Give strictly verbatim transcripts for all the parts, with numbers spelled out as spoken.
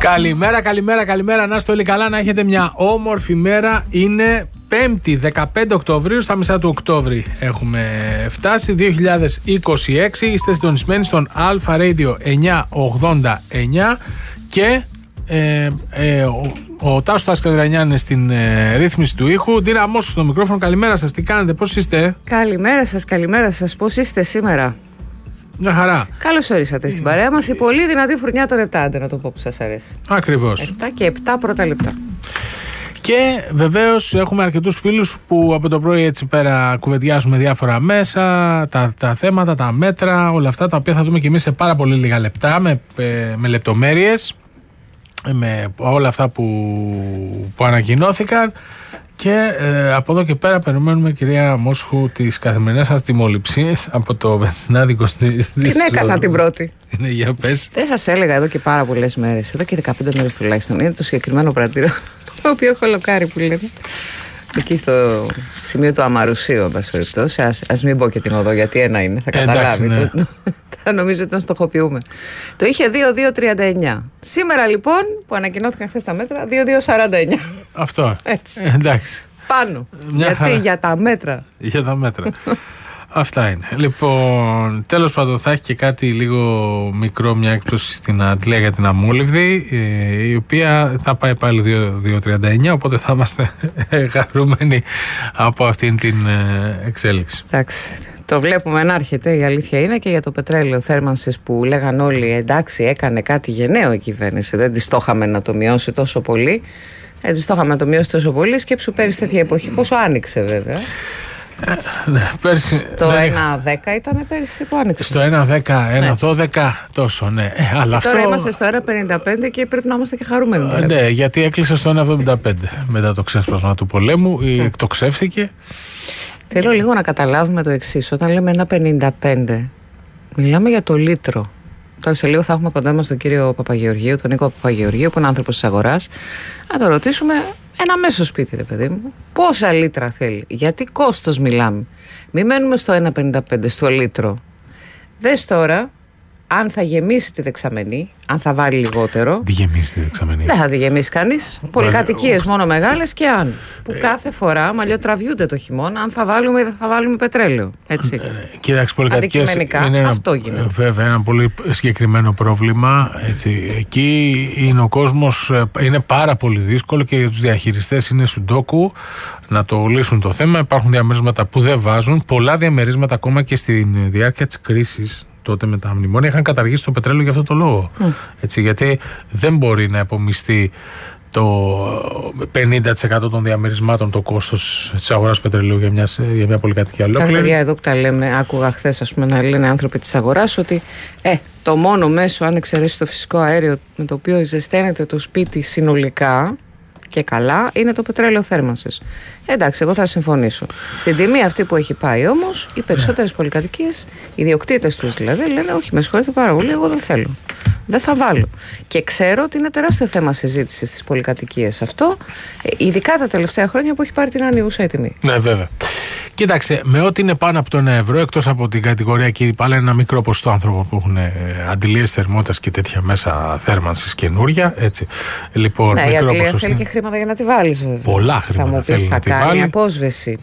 Καλημέρα, καλημέρα, καλημέρα. Να είστε όλοι καλά, να έχετε μια όμορφη μέρα. Είναι Πέμπτη, δεκαπέντε Οκτωβρίου, στα μισά του Οκτώβρη έχουμε φτάσει, δύο χιλιάδες είκοσι έξι. Είστε συντονισμένοι στον Alpha Radio εννιακόσια ογδόντα εννιά και ε, ε, ο, ο Τάσος Τασκαλδρανιάν είναι στην ε, ρύθμιση του ήχου. Ντίνα Μόσου στο μικρόφωνο. Καλημέρα σας, τι κάνετε, πώς είστε? Καλημέρα σας, καλημέρα σας, πώς είστε σήμερα? Μια χαρά. Καλώς ορίσατε στην παρέα μας. Η πολύ δυνατή φουρνιά των επτά, να το πω που σας αρέσει. Ακριβώς. επτά και επτά πρώτα λεπτά. Και βεβαίως έχουμε αρκετούς φίλους που από το πρωί έτσι πέρα κουβεντιάζουμε διάφορα μέσα, τα, τα θέματα, τα μέτρα, όλα αυτά τα οποία θα δούμε και εμείς σε πάρα πολύ λίγα λεπτά, με, με λεπτομέρειες, με όλα αυτά που, που ανακοινώθηκαν. Και ε, από εδώ και πέρα περιμένουμε, κυρία Μόσχου, τις καθημερινές σας τιμοληψίες από το βενζινάδικο της. Την έκανα την πρώτη. Είναι, για πες. Δεν σας έλεγα εδώ και πάρα πολλές μέρες, εδώ και δεκαπέντε μέρες τουλάχιστον. Είναι το συγκεκριμένο πρατήριο, το οποίο έχω λοκάρει που λέμε. Εκεί στο σημείο του Αμαρουσίου, εν πάση περιπτώσει. Ας, ας μην πω και την οδό, γιατί ένα είναι, θα καταλάβει. Εντάξει, ναι. το, το, θα νομίζω ότι τον στοχοποιούμε. Το είχε δύο δύο τριάντα εννιά. Σήμερα λοιπόν, που ανακοινώθηκαν χθες τα μέτρα, δύο δύο σαράντα εννιά. Αυτό. Έτσι. Ε, εντάξει. Πάνω. Μια γιατί, χαρά. για τα μέτρα. Για τα μέτρα. Αυτά είναι. Λοιπόν, τέλος πάντων θα έχει και κάτι λίγο μικρό, μια έκπτωση στην Αντλία για την Αμόλυβδη, η οποία θα πάει πάλι δύο δύο τριάντα εννιά, οπότε θα είμαστε χαρούμενοι από αυτήν την εξέλιξη. Εντάξει. Το βλέπουμε να έρχεται, η αλήθεια είναι, και για το πετρέλαιο θέρμανσης που λέγαν όλοι εντάξει, έκανε κάτι γενναίο η κυβέρνηση, δεν της το είχαμε να το μειώσει τόσο πολύ. Δεν της το είχαμε να το μειώσει τόσο πολύ. Σκέψου πέρυσι τέτοια εποχή, πόσο άνοιξε βέβαια. Ε, ναι, πέρσι, στο ναι, ένα δέκα ήταν πέρυσι που άνοιξε. Στο ένα δέκα, ένα δώδεκα τόσο, ναι. Ε, αλλά τώρα αυτό... είμαστε στο ένα πενήντα πέντε και πρέπει να είμαστε και χαρούμενοι. Ε, ναι, γιατί έκλεισε στο ένα εβδομήντα πέντε μετά το ξέσπασμα του πολέμου, ή mm. εκτοξεύθηκε. Θέλω λίγο να καταλάβουμε το εξής. Όταν λέμε ένα πενήντα πέντε, μιλάμε για το λίτρο. Τώρα σε λίγο θα έχουμε κοντά μας τον κύριο Παπαγεωργίου, τον Νίκο Παπαγεωργίου, που είναι άνθρωπος της αγοράς. Να το ρωτήσουμε, ένα μέσο σπίτι, ρε παιδί μου, πόσα λίτρα θέλει, γιατί κόστος μιλάμε. Μην μένουμε στο ένα πενήντα πέντε, στο λίτρο. Δες τώρα αν θα γεμίσει τη δεξαμενή, αν θα βάλει λιγότερο. Τη γεμίσει τη δεξαμενή. Δεν θα τη γεμίσει κανείς. Πολυκατοικίες μόνο μεγάλες και αν. Που ε, κάθε φορά μαλλιοτραβιούνται το χειμώνα, αν θα βάλουμε ή δεν θα βάλουμε πετρέλαιο. Έτσι. Ε, Κοίταξε, πολυκατοικίες είναι αυτό ένα, γίνεται. Βέβαια, ένα πολύ συγκεκριμένο πρόβλημα. Έτσι. Εκεί είναι ο κόσμος, είναι πάρα πολύ δύσκολο και για τους διαχειριστές είναι σουντόκου να το λύσουν το θέμα. Υπάρχουν διαμερίσματα που δεν βάζουν. Πολλά διαμερίσματα ακόμα και στη διάρκεια της κρίσης. Τότε με τα μνημόνια είχαν καταργήσει το πετρέλαιο για αυτό το λόγο. Mm. Έτσι, γιατί δεν μπορεί να επομιστεί το πενήντα τοις εκατό των διαμερισμάτων το κόστος της αγοράς πετρελαίου για μια, για μια πολυκατοικία ολόκληρη. Τα παιδιά εδώ που τα λέμε, άκουγα χθες ας πούμε να λένε άνθρωποι της αγοράς ότι ε, το μόνο μέσο, αν εξαιρέσει το φυσικό αέριο με το οποίο ζεσταίνεται το σπίτι συνολικά και καλά, είναι το πετρέλαιο θέρμανσης. Εντάξει, εγώ θα συμφωνήσω. Στην τιμή αυτή που έχει πάει όμως, οι περισσότερες yeah. πολυκατοικίες, οι ιδιοκτήτες τους δηλαδή, λένε όχι, με συγχωρείτε πάρα πολύ, εγώ δεν θέλω. Δεν θα βάλω. Και ξέρω ότι είναι τεράστιο θέμα συζήτησης στις πολυκατοικίες αυτό, ειδικά τα τελευταία χρόνια που έχει πάρει την ανιούσα η τιμή. Ναι, βέβαια. Κοίταξε, με ό,τι είναι πάνω από το ένα ευρώ, εκτός από την κατηγορία εκεί, πάλι ένα μικρό ποσοστό άνθρωπων που έχουν αντιλίες θερμότητας και τέτοια μέσα θέρμανσης καινούρια. Έτσι. Λοιπόν, ναι, μικρό η αντιλία ποσοστό... θέλει και χρήματα για να τη βάλεις, βέβαια. Πολλά χρήματα θα μου θέλει πεις, να θα τη κάνει βάλει. Απόσβεση.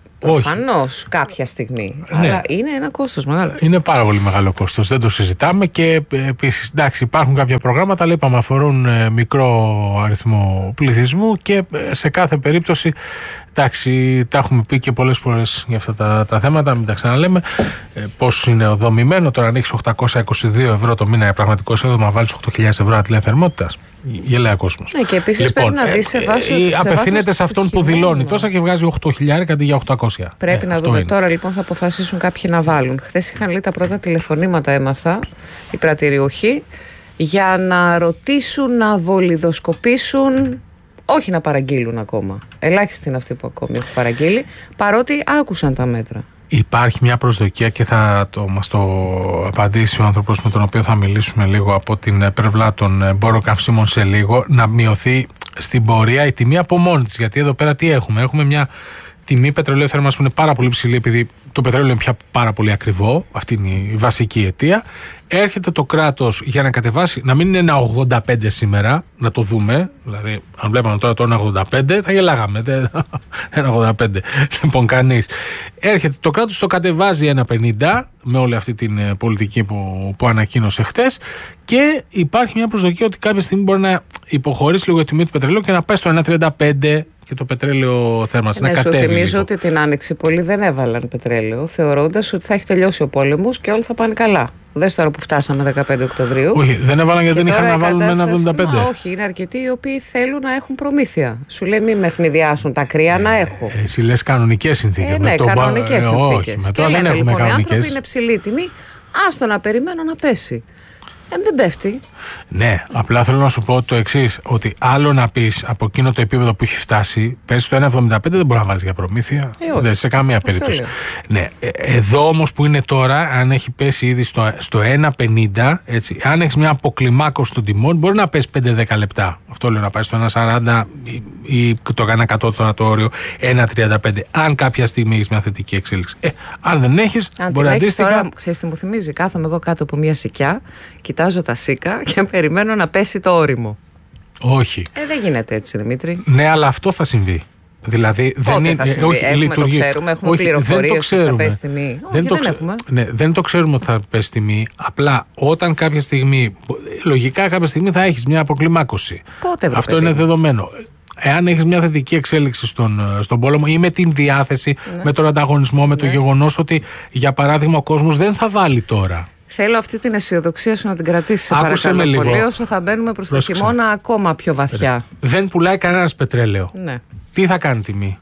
Προφανώς κάποια στιγμή. Ναι. Αλλά είναι ένα κόστος μεγάλο. Είναι πάρα πολύ μεγάλο κόστος. Δεν το συζητάμε. Και επίσης, εντάξει, υπάρχουν κάποια προγράμματα, αλλά είπαμε αφορούν μικρό αριθμό πληθυσμού και σε κάθε περίπτωση, εντάξει, τα έχουμε πει και πολλές φορές για αυτά τα, τα θέματα. Μην τα ξαναλέμε. Ε, πώς είναι δομημένο. Τώρα, αν έχεις οκτακόσια είκοσι δύο ευρώ το μήνα για πραγματικό εισόδημα, βάλεις οκτώ χιλιάδες ευρώ αντλία θερμότητας. Γελαία κόσμος. Ναι, και επίσης λοιπόν, πρέπει να δεις σε βάθος. Ε, απευθύνεται σε αυτόν που δηλώνει τόσα και βγάζει οκτώ χιλιάδες αντί για οκτακόσια. Πρέπει ε, να δούμε είναι. Τώρα λοιπόν θα αποφασίσουν κάποιοι να βάλουν. Χθες είχαν λέει τα πρώτα τηλεφωνήματα, έμαθα, οι πρατηριούχοι, για να ρωτήσουν, να βολιδοσκοπήσουν. Όχι να παραγγείλουν ακόμα. Ελάχιστοι είναι αυτοί που ακόμη έχουν παραγγείλει, παρότι άκουσαν τα μέτρα. Υπάρχει μια προσδοκία και θα το, μας το απαντήσει ο άνθρωπος με τον οποίο θα μιλήσουμε λίγο από την πλευρά των εμπόρων καυσίμων σε λίγο, να μειωθεί στην πορεία η τιμή από μόνη της. Γιατί εδώ πέρα τι έχουμε, έχουμε μια τιμή πετρελαίου θέρμανσης που είναι πάρα πολύ ψηλή, επειδή το πετρέλαιο είναι πια πάρα πολύ ακριβό, αυτή είναι η βασική αιτία. έρχεται το κράτος για να κατεβάσει, να μην είναι ένα ογδόντα πέντε σήμερα, να το δούμε. Δηλαδή, αν βλέπαμε τώρα το ένα ογδόντα πέντε, θα γελάγαμε. ένα ογδόντα πέντε. Λοιπόν, κανείς. Έρχεται το κράτος, το κατεβάζει ένα πενήντα με όλη αυτή την πολιτική που, που ανακοίνωσε χτες, και υπάρχει μια προσδοκία ότι κάποια στιγμή μπορεί να υποχωρήσει λίγο η τιμή του πετρελαίου και να πάει στο ένα τριάντα πέντε και το πετρέλαιο θέρμανσης, ναι, να κατέβει. Σου θυμίζω λίγο. ότι την Άνοιξη πολλοί δεν έβαλαν πετρέλαιο, θεωρώντας ότι θα έχει τελειώσει ο πόλεμος και όλα θα πάνε καλά. Δες τώρα που φτάσαμε δεκαπέντε Οκτωβρίου. Όχι, δεν έβαλαν γιατί δεν είχαν να βάλουν με ένα εβδομήντα πέντε. Μα όχι, είναι αρκετοί οι οποίοι θέλουν να έχουν προμήθεια. Σου λέει μην με ευνηδιάσουν τα κρύα, ε, να έχω. Εσύ λες κανονικές συνθήκες. Ε, ναι, το... κανονικές ε, συνθήκες. Όχι, με τώρα δεν έχουμε λοιπόν, κανονικές. Οι άνθρωποι είναι ψηλή τιμή, άστο να περιμένω να πέσει. Ε, δεν πέφτει. Ναι, απλά θέλω να σου πω το εξής, ότι άλλο να πεις από εκείνο το επίπεδο που έχει φτάσει, πέρσι το ένα εβδομήντα πέντε δεν μπορεί να βάλεις για προμήθεια. Ε, δεν, σε καμία περίπτωση. Ναι, ε, εδώ όμως που είναι τώρα, αν έχει πέσει ήδη στο, στο ένα πενήντα, έτσι, αν έχεις μια αποκλιμάκωση των τιμών, μπορεί να πέσει πέντε δέκα λεπτά. Αυτό λέω, να πάει στο ένα σαράντα ή, ή το ένα εκατό το όριο, ένα τριάντα πέντε. Αν κάποια στιγμή έχεις μια θετική εξέλιξη. Ε, αν δεν έχεις, αν μπορεί αντίστοιχα. Τώρα, ξέρεις τι μου θυμίζει, κάθομαι εγώ κάτω από μια σικιά, κοιτάζω τα σίκα και περιμένω να πέσει το όριμο. Όχι. Ε, δεν γίνεται έτσι, Δημήτρη. Ναι, αλλά αυτό θα συμβεί. Δηλαδή Πότε δεν είναι. Θα συμβεί. Όχι, έχουμε, λειτουργεί. Το ξέρουμε, έχουμε όχι, πληροφορίες δεν το ότι θα πέσει τιμή. Δεν, όχι, το δεν, ξε... έχουμε. ναι, δεν το ξέρουμε ότι θα πέσει τιμή. Απλά όταν κάποια στιγμή, λογικά κάποια στιγμή θα έχεις μια αποκλιμάκωση. Πότε, βρε, αυτό παιδί. είναι δεδομένο. Εάν έχεις μια θετική εξέλιξη στον, στον πόλεμο ή με την διάθεση, ναι. με τον ανταγωνισμό, με ναι. το γεγονός ότι για παράδειγμα ο κόσμος δεν θα βάλει τώρα. Θέλω αυτή την αισιοδοξία σου να την κρατήσεις, σε Άκουσε παρακαλώ με πολύ, λίγο. όσο θα μπαίνουμε προς το Πρόσεξε. χειμώνα ακόμα πιο βαθιά. Δεν πουλάει κανένας πετρέλαιο. Ναι. Τι θα κάνει τιμή?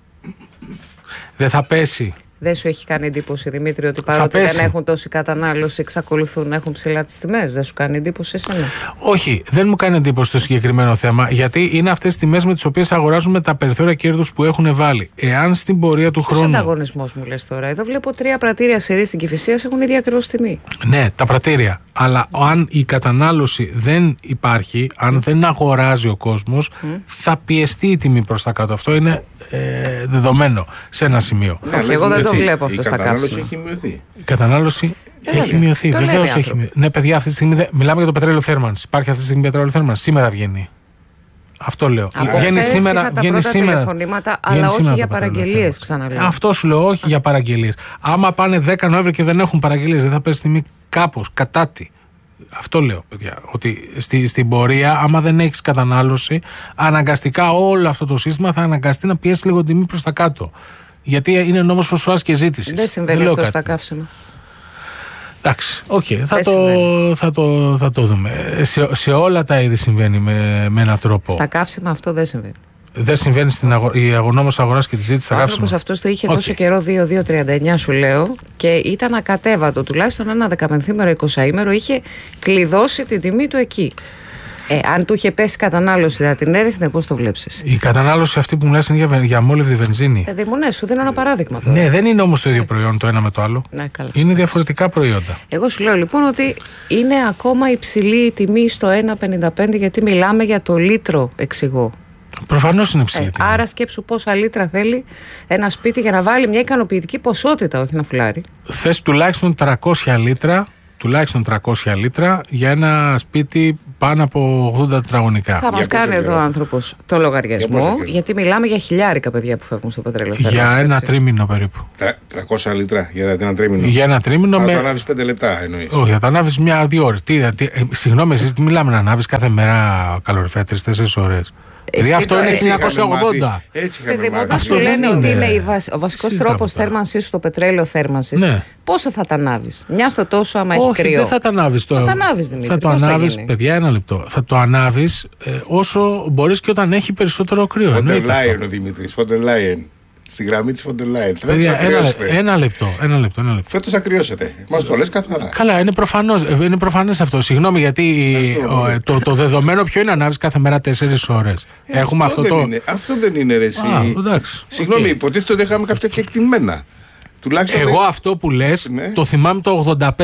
Δεν θα πέσει? Δεν σου έχει κάνει εντύπωση, Δημήτρη, ότι παρότι δεν έχουν τόση κατανάλωση, εξακολουθούν να έχουν ψηλά τις τιμές? Δεν σου κάνει εντύπωση εσένα? Όχι, δεν μου κάνει εντύπωση το συγκεκριμένο θέμα, γιατί είναι αυτές τις τιμές με τις οποίες αγοράζουμε τα περιθώρια κέρδους που έχουν βάλει. Εάν στην πορεία του χρόνου. Ποιος ανταγωνισμός μου λες τώρα? Εδώ βλέπω τρία πρατήρια σερί στην Κηφισίας έχουν ίδια ακριβώς τιμή. Ναι, τα πρατήρια. Αλλά αν η κατανάλωση δεν υπάρχει, αν mm. δεν αγοράζει ο κόσμος, mm. θα πιεστεί η τιμή προς τα κάτω. Αυτό είναι ε, δεδομένο σε ένα σημείο. Ναι, όχι, εγώ δεν το βλέπω αυτό στα καύσιμα. Η κατανάλωση έχει μειωθεί. Η κατανάλωση ε, έχει μειωθεί. Βεβαίως έχει μειωθεί. Ναι, παιδιά, αυτή τη στιγμή δεν... μιλάμε για το πετρέλαιο θέρμανσης. Υπάρχει αυτή τη στιγμή πετρέλαιο θέρμανσης? Σήμερα βγαίνει. Αυτό λέω. Από βγαίνει σήμερα. είχα τα βγαίνει πρώτα σήμερα. τηλεφωνήματα, αλλά όχι για παραγγελίες, ξαναλέω. Αυτό σου λέω, όχι για παραγγελίες. Άμα πάνε δέκα Νοέμβρη και δεν έχουν παραγγελίες, δεν θα πέσει τιμή κάπως, κατά τι. Αυτό λέω, παιδιά. Ότι στη, στην πορεία, άμα δεν έχεις κατανάλωση, αναγκαστικά όλο αυτό το σύστημα θα αναγκαστεί να πιέσει λίγο τιμή προς τα κάτω. Γιατί είναι νόμος προσφοράς και ζήτησης. Δεν συμβαίνει αυτό στα καύσιμα. Εντάξει, οκ, okay, θα, θα, το, θα το δούμε. Σε, σε όλα τα είδη συμβαίνει με, με έναν τρόπο. Στα καύσιμα αυτό δεν συμβαίνει. Δεν συμβαίνει στην αγο... η αγωνόμος αγοράς και τη ζήτηση στα καύσιμα. Ο άνθρωπος αυτός το είχε okay. τόσο καιρό, δύο δύο τριάντα εννιά σου λέω, και ήταν ακατέβατο. Τουλάχιστον ένα δεκαπενθήμερο, εικοσαήμερο είχε κλειδώσει την τιμή του εκεί. Ε, αν του είχε πέσει κατανάλωση, θα την έριχνε, πώς το βλέπεις εσύ? Η κατανάλωση αυτή που μου λες είναι για, για αμόλυβδη βενζίνη. Παιδί μου, ναι, σου δίνω ένα παράδειγμα τώρα. Ναι, δεν είναι όμως το ίδιο προϊόν το ένα με το άλλο. Ναι, καλά. Είναι διαφορετικά προϊόντα. Εγώ σου λέω λοιπόν ότι είναι ακόμα υψηλή η τιμή στο ένα πενήντα πέντε, γιατί μιλάμε για το λίτρο, εξηγώ. Προφανώς είναι υψηλή Ε, τιμή. άρα σκέψου πόσα λίτρα θέλει ένα σπίτι για να βάλει μια ικανοποιητική ποσότητα, όχι ένα φουλάρι. Θες τουλάχιστον τριακόσια λίτρα. Τουλάχιστον τριακόσια λίτρα για ένα σπίτι πάνω από ογδόντα τετραγωνικά. Θα μας κάνει εδώ ο άνθρωπος το λογαριασμό, για γιατί μιλάμε για χιλιάρικα παιδιά που φεύγουν στο πετρέλαιο. Για ένα έτσι. τρίμηνο περίπου. τριακόσια λίτρα για ένα τρίμηνο. Για ένα τρίμηνο. Θα με... το ανάβεις πέντε λεπτά εννοείς? Όχι, θα το ανάβεις μια-δύο ώρες. Τι, τι, ε, συγγνώμη, εσείς τι μιλάμε να ανάβεις κάθε μέρα καλοριφέρα τρεις-τέσσερις ώρες? Δηλαδή αυτό είναι χίλια εννιακόσια ογδόντα. Έτσι είχαμε μάθει. Αυτό σου λένε ότι είναι η βασ... ο βασικός τρόπος θέρμανσης στο πετρέλαιο θέρμανσης. Ναι. Πόσο θα τα ανάβεις? Μια στο τόσο, άμα έχει κρύο? Όχι, δεν θα τα ανάβεις. Το... Θα τα ανάβεις, Δημήτρη. Θα το ανάβεις, παιδιά, ένα λεπτό. Θα το ανάβεις ε, όσο μπορείς και όταν έχει περισσότερο κρύο. Φοντερ Λάιεν ο Δημήτρης, Φοντερ Λάιεν. Στη γραμμή της Φοντερ Λάιεν. Παιδιά, ένα, ένα λεπτό. Ένα λεπτό, ένα λεπτό. Φέτος θα κρυώσετε. Μας το λες καθαρά. Καλά, είναι, προφανώς, είναι προφανές αυτό. Συγγνώμη, γιατί ο, το, το δεδομένο ποιο είναι να ανάβεις κάθε μέρα τέσσερις ώρες. Ε, Έχουμε αυτό, αυτό, δεν το... είναι, αυτό δεν είναι ρε εσύ. Α, εντάξει. Συγγνώμη, Okay. υποτίθεται ότι είχαμε κάποια κεκτημένα. Εγώ δεν... αυτό που λες ναι. το θυμάμαι το ογδόντα πέντε.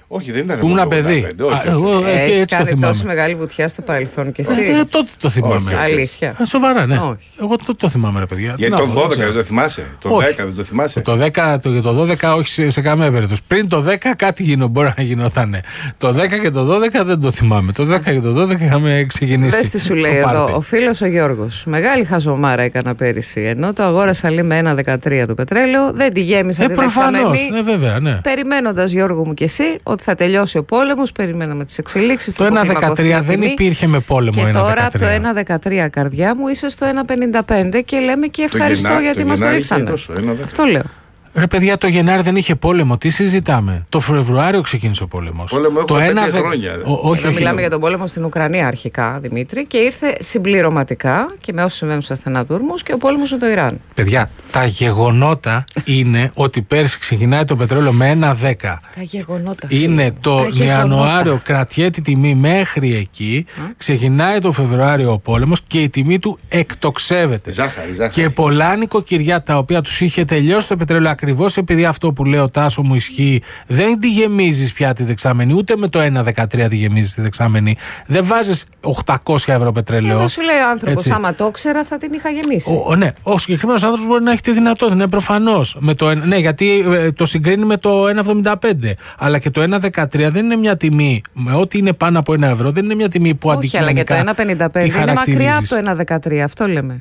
Όχι, δεν ήταν. Που ήμουν παιδί. Έχει κάνει τόση μεγάλη βουτιά στο παρελθόν κι εσύ. Ε, τότε το θυμάμαι. Όχι, αλήθεια. Ε, σοβαρά, ναι. Όχι. Εγώ τότε το θυμάμαι, ρε παιδιά. Γιατί το δώδεκα δεν το θυμάσαι. Το όχι. δέκα δεν το θυμάσαι. Το δέκα, το, το δώδεκα όχι σε, σε καμία περίπτωση. Πριν το δέκα κάτι γίνο, μπορεί να γινόταν. Το δέκα και το δώδεκα δεν το θυμάμαι. Το δέκα και το δώδεκα είχαμε ξεκινήσει. Δες τι σου λέει εδώ ο φίλος ο Γιώργος. Μεγάλη χαζομάρα έκανα πέρυσι. Ενώ το αγόρασα λέει με ένα δεκατρία το πετρέλαιο, δεν τη γέμισα ε, τη δεξαμενή. Ναι, βέβαια, ναι. Περιμένοντας, Γιώργο μου και εσύ, ότι θα τελειώσει ο πόλεμος, περιμέναμε τις εξελίξεις. Το ένα δεκατρία δεν υπήρχε με πόλεμο. Και τώρα από το ένα δεκατρία καρδιά μου είσαι στο ένα πενήντα πέντε και λέμε και ευχαριστώ Γενά, γιατί μας το ρίξανε. Αυτό λέω. Ρε παιδιά, το Γενάρη δεν είχε πόλεμο. Τι συζητάμε. Το Φεβρουάριο ξεκίνησε ο πόλεμος. Πόλεμο το ένα χρόνια. Ο, όχι, όχι, μιλάμε για τον πόλεμο στην Ουκρανία αρχικά, Δημήτρη, και ήρθε συμπληρωματικά και με όσους συμβαίνουν στα στενά του ορμούς και ο πόλεμος με το Ιράν. Παιδιά, τα γεγονότα είναι ότι πέρσι ξεκινάει το πετρέλαιο με ένα δέκα. Τα γεγονότα. Είναι το Ιανουάριο, κρατιέται η τιμή μέχρι εκεί. Α? Ξεκινάει το Φεβρουάριο ο πόλεμος και η τιμή του εκτοξεύεται. Ζάχαρη, ζάχαρη. Και πολλά νοικοκυριά τα οποία τους είχε τελειώσει το πετρέλαιο ακριβώς επειδή αυτό που λέω Τάσο μου ισχύει, δεν τη γεμίζεις πια τη δεξαμενή, ούτε με το ένα δεκατρία τη γεμίζεις τη δεξαμενή. Δεν βάζεις οκτακόσια ευρώ πετρέλαιο. Δεν σου λέει ο άνθρωπος, άμα το ήξερα θα την είχα γεμίσει. Ο, ναι, ο συγκεκριμένος άνθρωπος μπορεί να έχει τη δυνατότητα, ναι, προφανώς. Με το, ναι, γιατί ε, το συγκρίνει με το ένα εβδομήντα πέντε. Αλλά και το ένα δεκατρία δεν είναι μια τιμή, με ό,τι είναι πάνω από ένα ευρώ, δεν είναι μια τιμή που αντικειμενικά. Όχι, αλλά και το ένα πενήντα πέντε είναι μακριά από το ένα δεκατρία, αυτό λέμε.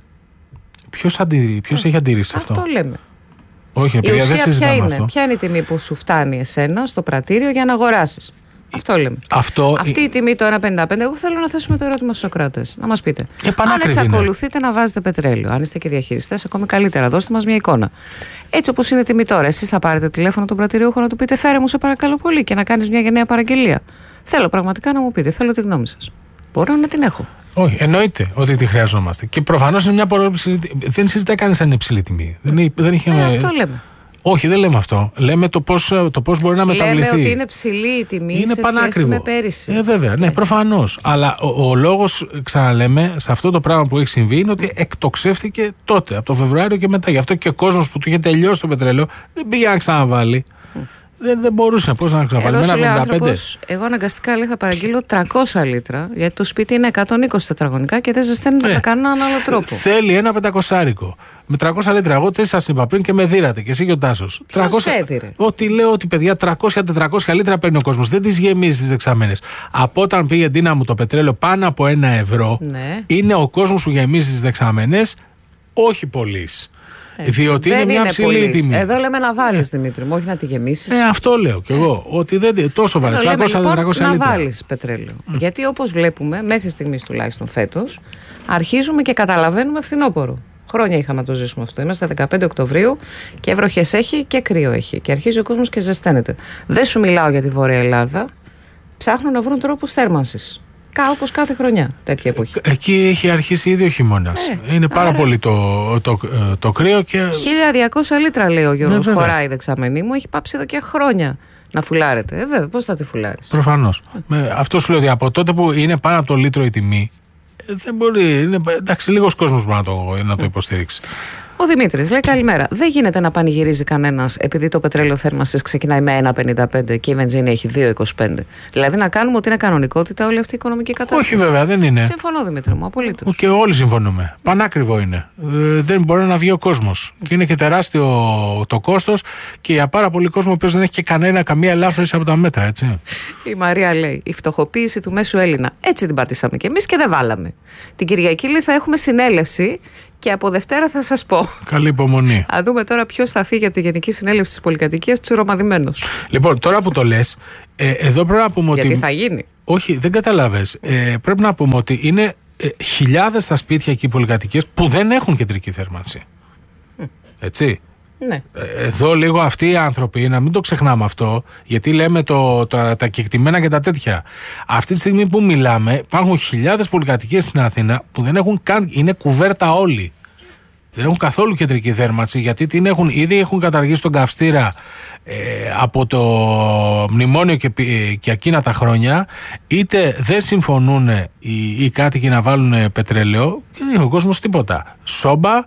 Ποιος έχει αντίρρηση σε αυτό? Αυτό λέμε. Όχι, παιδιά, δεν συζητάμε ποια είναι, αυτό. Ποια είναι η τιμή που σου φτάνει εσένα στο πρατήριο για να αγοράσεις? Αυτό λέμε. Αυτό... Αυτή η τιμή το ένα πενήντα πέντε, εγώ θέλω να θέσουμε το ερώτημα στους Σοκράτες. Να μας πείτε. Αν εξακολουθείτε είναι. να βάζετε πετρέλαιο, αν είστε και διαχειριστές, ακόμη καλύτερα, δώστε μας μια εικόνα. Έτσι όπως είναι η τιμή τώρα, εσείς θα πάρετε τηλέφωνο τον πρατηριούχο να του πείτε φέρε μου σε παρακαλώ πολύ και να κάνεις μια γενναία παραγγελία? Θέλω πραγματικά να μου πείτε, θέλω τη γνώμη σας. Μπορώ να την έχω. Όχι, εννοείται ότι τη χρειαζόμαστε. Και προφανώς είναι μια πολύ υψηλή τιμή. Δεν συζητάει κανείς αν είναι υψηλή τιμή. Δεν, δεν είχε... ε, αυτό λέμε. Όχι, δεν λέμε αυτό. Λέμε το πώς, το πώς μπορεί να μεταβληθεί. Λέμε ότι είναι ψηλή η τιμή είναι σε πανάκριβο. Σχέση με πέρυσι. Ε, βέβαια, ναι, προφανώς. Αλλά ο, ο λόγος, ξαναλέμε, σε αυτό το πράγμα που έχει συμβεί είναι ότι εκτοξεύτηκε τότε, από το Φεβρουάριο και μετά. Γι' αυτό και ο κόσμος που του είχε τελειώσει το πετρέλαιο δεν πήγε να ξαναβάλει. Δεν, δεν μπορούσε πώς να ξαναβάλει. Εδώ σου λέει άνθρωπος, εγώ αναγκαστικά λέει, θα παραγγείλω τριακόσια λίτρα, γιατί το σπίτι είναι εκατόν είκοσι τετραγωνικά και δεν ζεσταίνεται με κανέναν άλλο τρόπο. Θέλει ένα πεντακοσάρικο. Με τριακόσια λίτρα. Εγώ τι σας είπα πριν και με δίρατε και εσύ και ο Τάσος. Ποιος έδιρε? Ότι λέω ότι παιδιά τριακόσια με τετρακόσια λίτρα παίρνει ο κόσμος. Δεν τις γεμίζει τις δεξαμένες. Από όταν πήγε Ντίνα μου το πετρέλαιο πάνω από ένα ευρώ, ναι. είναι ο κόσμος που γεμίζει τις δεξαμένες, όχι πολλής. Ε, διότι είναι μια είναι ψηλή τιμή. Εδώ λέμε να βάλεις, ε. Δημήτρη μου, όχι να τη γεμίσεις. Ε, αυτό λέω κι εγώ. Ότι δεν τόσο βάλεις. τριακόσια με τετρακόσια λοιπόν, λίτρα. Να βάλεις πετρέλαιο. Mm. Γιατί όπως βλέπουμε, μέχρι στιγμής τουλάχιστον φέτος, αρχίζουμε και καταλαβαίνουμε φθινόπωρο. Χρόνια είχαμε να το ζήσουμε αυτό. Είμαστε δεκαπέντε Οκτωβρίου και βροχές έχει και κρύο έχει. Και αρχίζει ο κόσμος και ζεσταίνεται. Δεν σου μιλάω για τη Βόρεια Ελλάδα. Ψάχνουν να βρουν τρόπους θέρμανσης. Όπως κάθε χρονιά τέτοια εποχή. Εκεί έχει αρχίσει ήδη ο χειμώνας. Ε, είναι πάρα άρα... πολύ το, το, το, το κρύο και. χίλια διακόσια λίτρα λέει ο Γιώργος. Ναι, χωράει η δεξαμενή μου. Έχει πάψει εδώ και χρόνια να φουλάρετε. Ε, βέβαια, πώς θα τη φουλάρεις? Προφανώς. Ε, αυτό σου λέω ότι από τότε που είναι πάνω από το λίτρο η τιμή, δεν μπορεί. Είναι, εντάξει, λίγος κόσμος μπορεί να το, να το υποστηρίξει. Ο Δημήτρης λέει καλημέρα. Δεν γίνεται να πανηγυρίζει κανένας επειδή το πετρέλαιο θέρμανσης ξεκινάει με ένα πενήντα πέντε και η βενζίνη έχει δύο είκοσι πέντε. Δηλαδή να κάνουμε ότι είναι κανονικότητα όλη αυτή η οικονομική κατάσταση. Όχι, βέβαια, δεν είναι. Συμφωνώ, Δημήτρη μου, απολύτως. Και όλοι συμφωνούμε. Πανάκριβο είναι. Ε, δεν μπορεί να βγει ο κόσμος. Και είναι και τεράστιο το κόστος και για πάρα πολύ κόσμο ο οποίος δεν έχει και κανένα, καμία ελάφρυνση από τα μέτρα, έτσι. Η Μαρία λέει: η φτωχοποίηση του μέσου Έλληνα. Έτσι την πατήσαμε κι εμείς και δεν βάλαμε. Την Κυριακή λέει, θα έχουμε συνέλευση. Και από Δευτέρα θα σας πω. Καλή υπομονή. Α δούμε τώρα ποιος θα φύγει από τη Γενική Συνέλευση της Πολυκατοικίας, τσουρομαδημένος. Λοιπόν, τώρα που το λες, ε, εδώ πρέπει να πούμε ότι. Γιατί θα γίνει. Όχι, δεν καταλάβες. Ε, πρέπει να πούμε ότι είναι ε, χιλιάδες τα σπίτια και οι πολυκατοικίες που δεν έχουν κεντρική θέρμανση. Mm. Έτσι. Ναι. Εδώ λίγο αυτοί οι άνθρωποι, να μην το ξεχνάμε αυτό, γιατί λέμε το, το, τα κεκτημένα και τα τέτοια. Αυτή τη στιγμή που μιλάμε, υπάρχουν χιλιάδες πολυκατοικίες στην Αθήνα που δεν έχουν καν, είναι κουβέρτα όλοι. Δεν έχουν καθόλου κεντρική θέρμανση, γιατί την έχουν, ήδη έχουν καταργήσει τον καυστήρα ε, από το μνημόνιο και, και εκείνα τα χρόνια, είτε δεν συμφωνούν οι, οι κάτοικοι να βάλουν πετρέλαιο και δεν έχει ο κόσμος τίποτα. Σόμπα,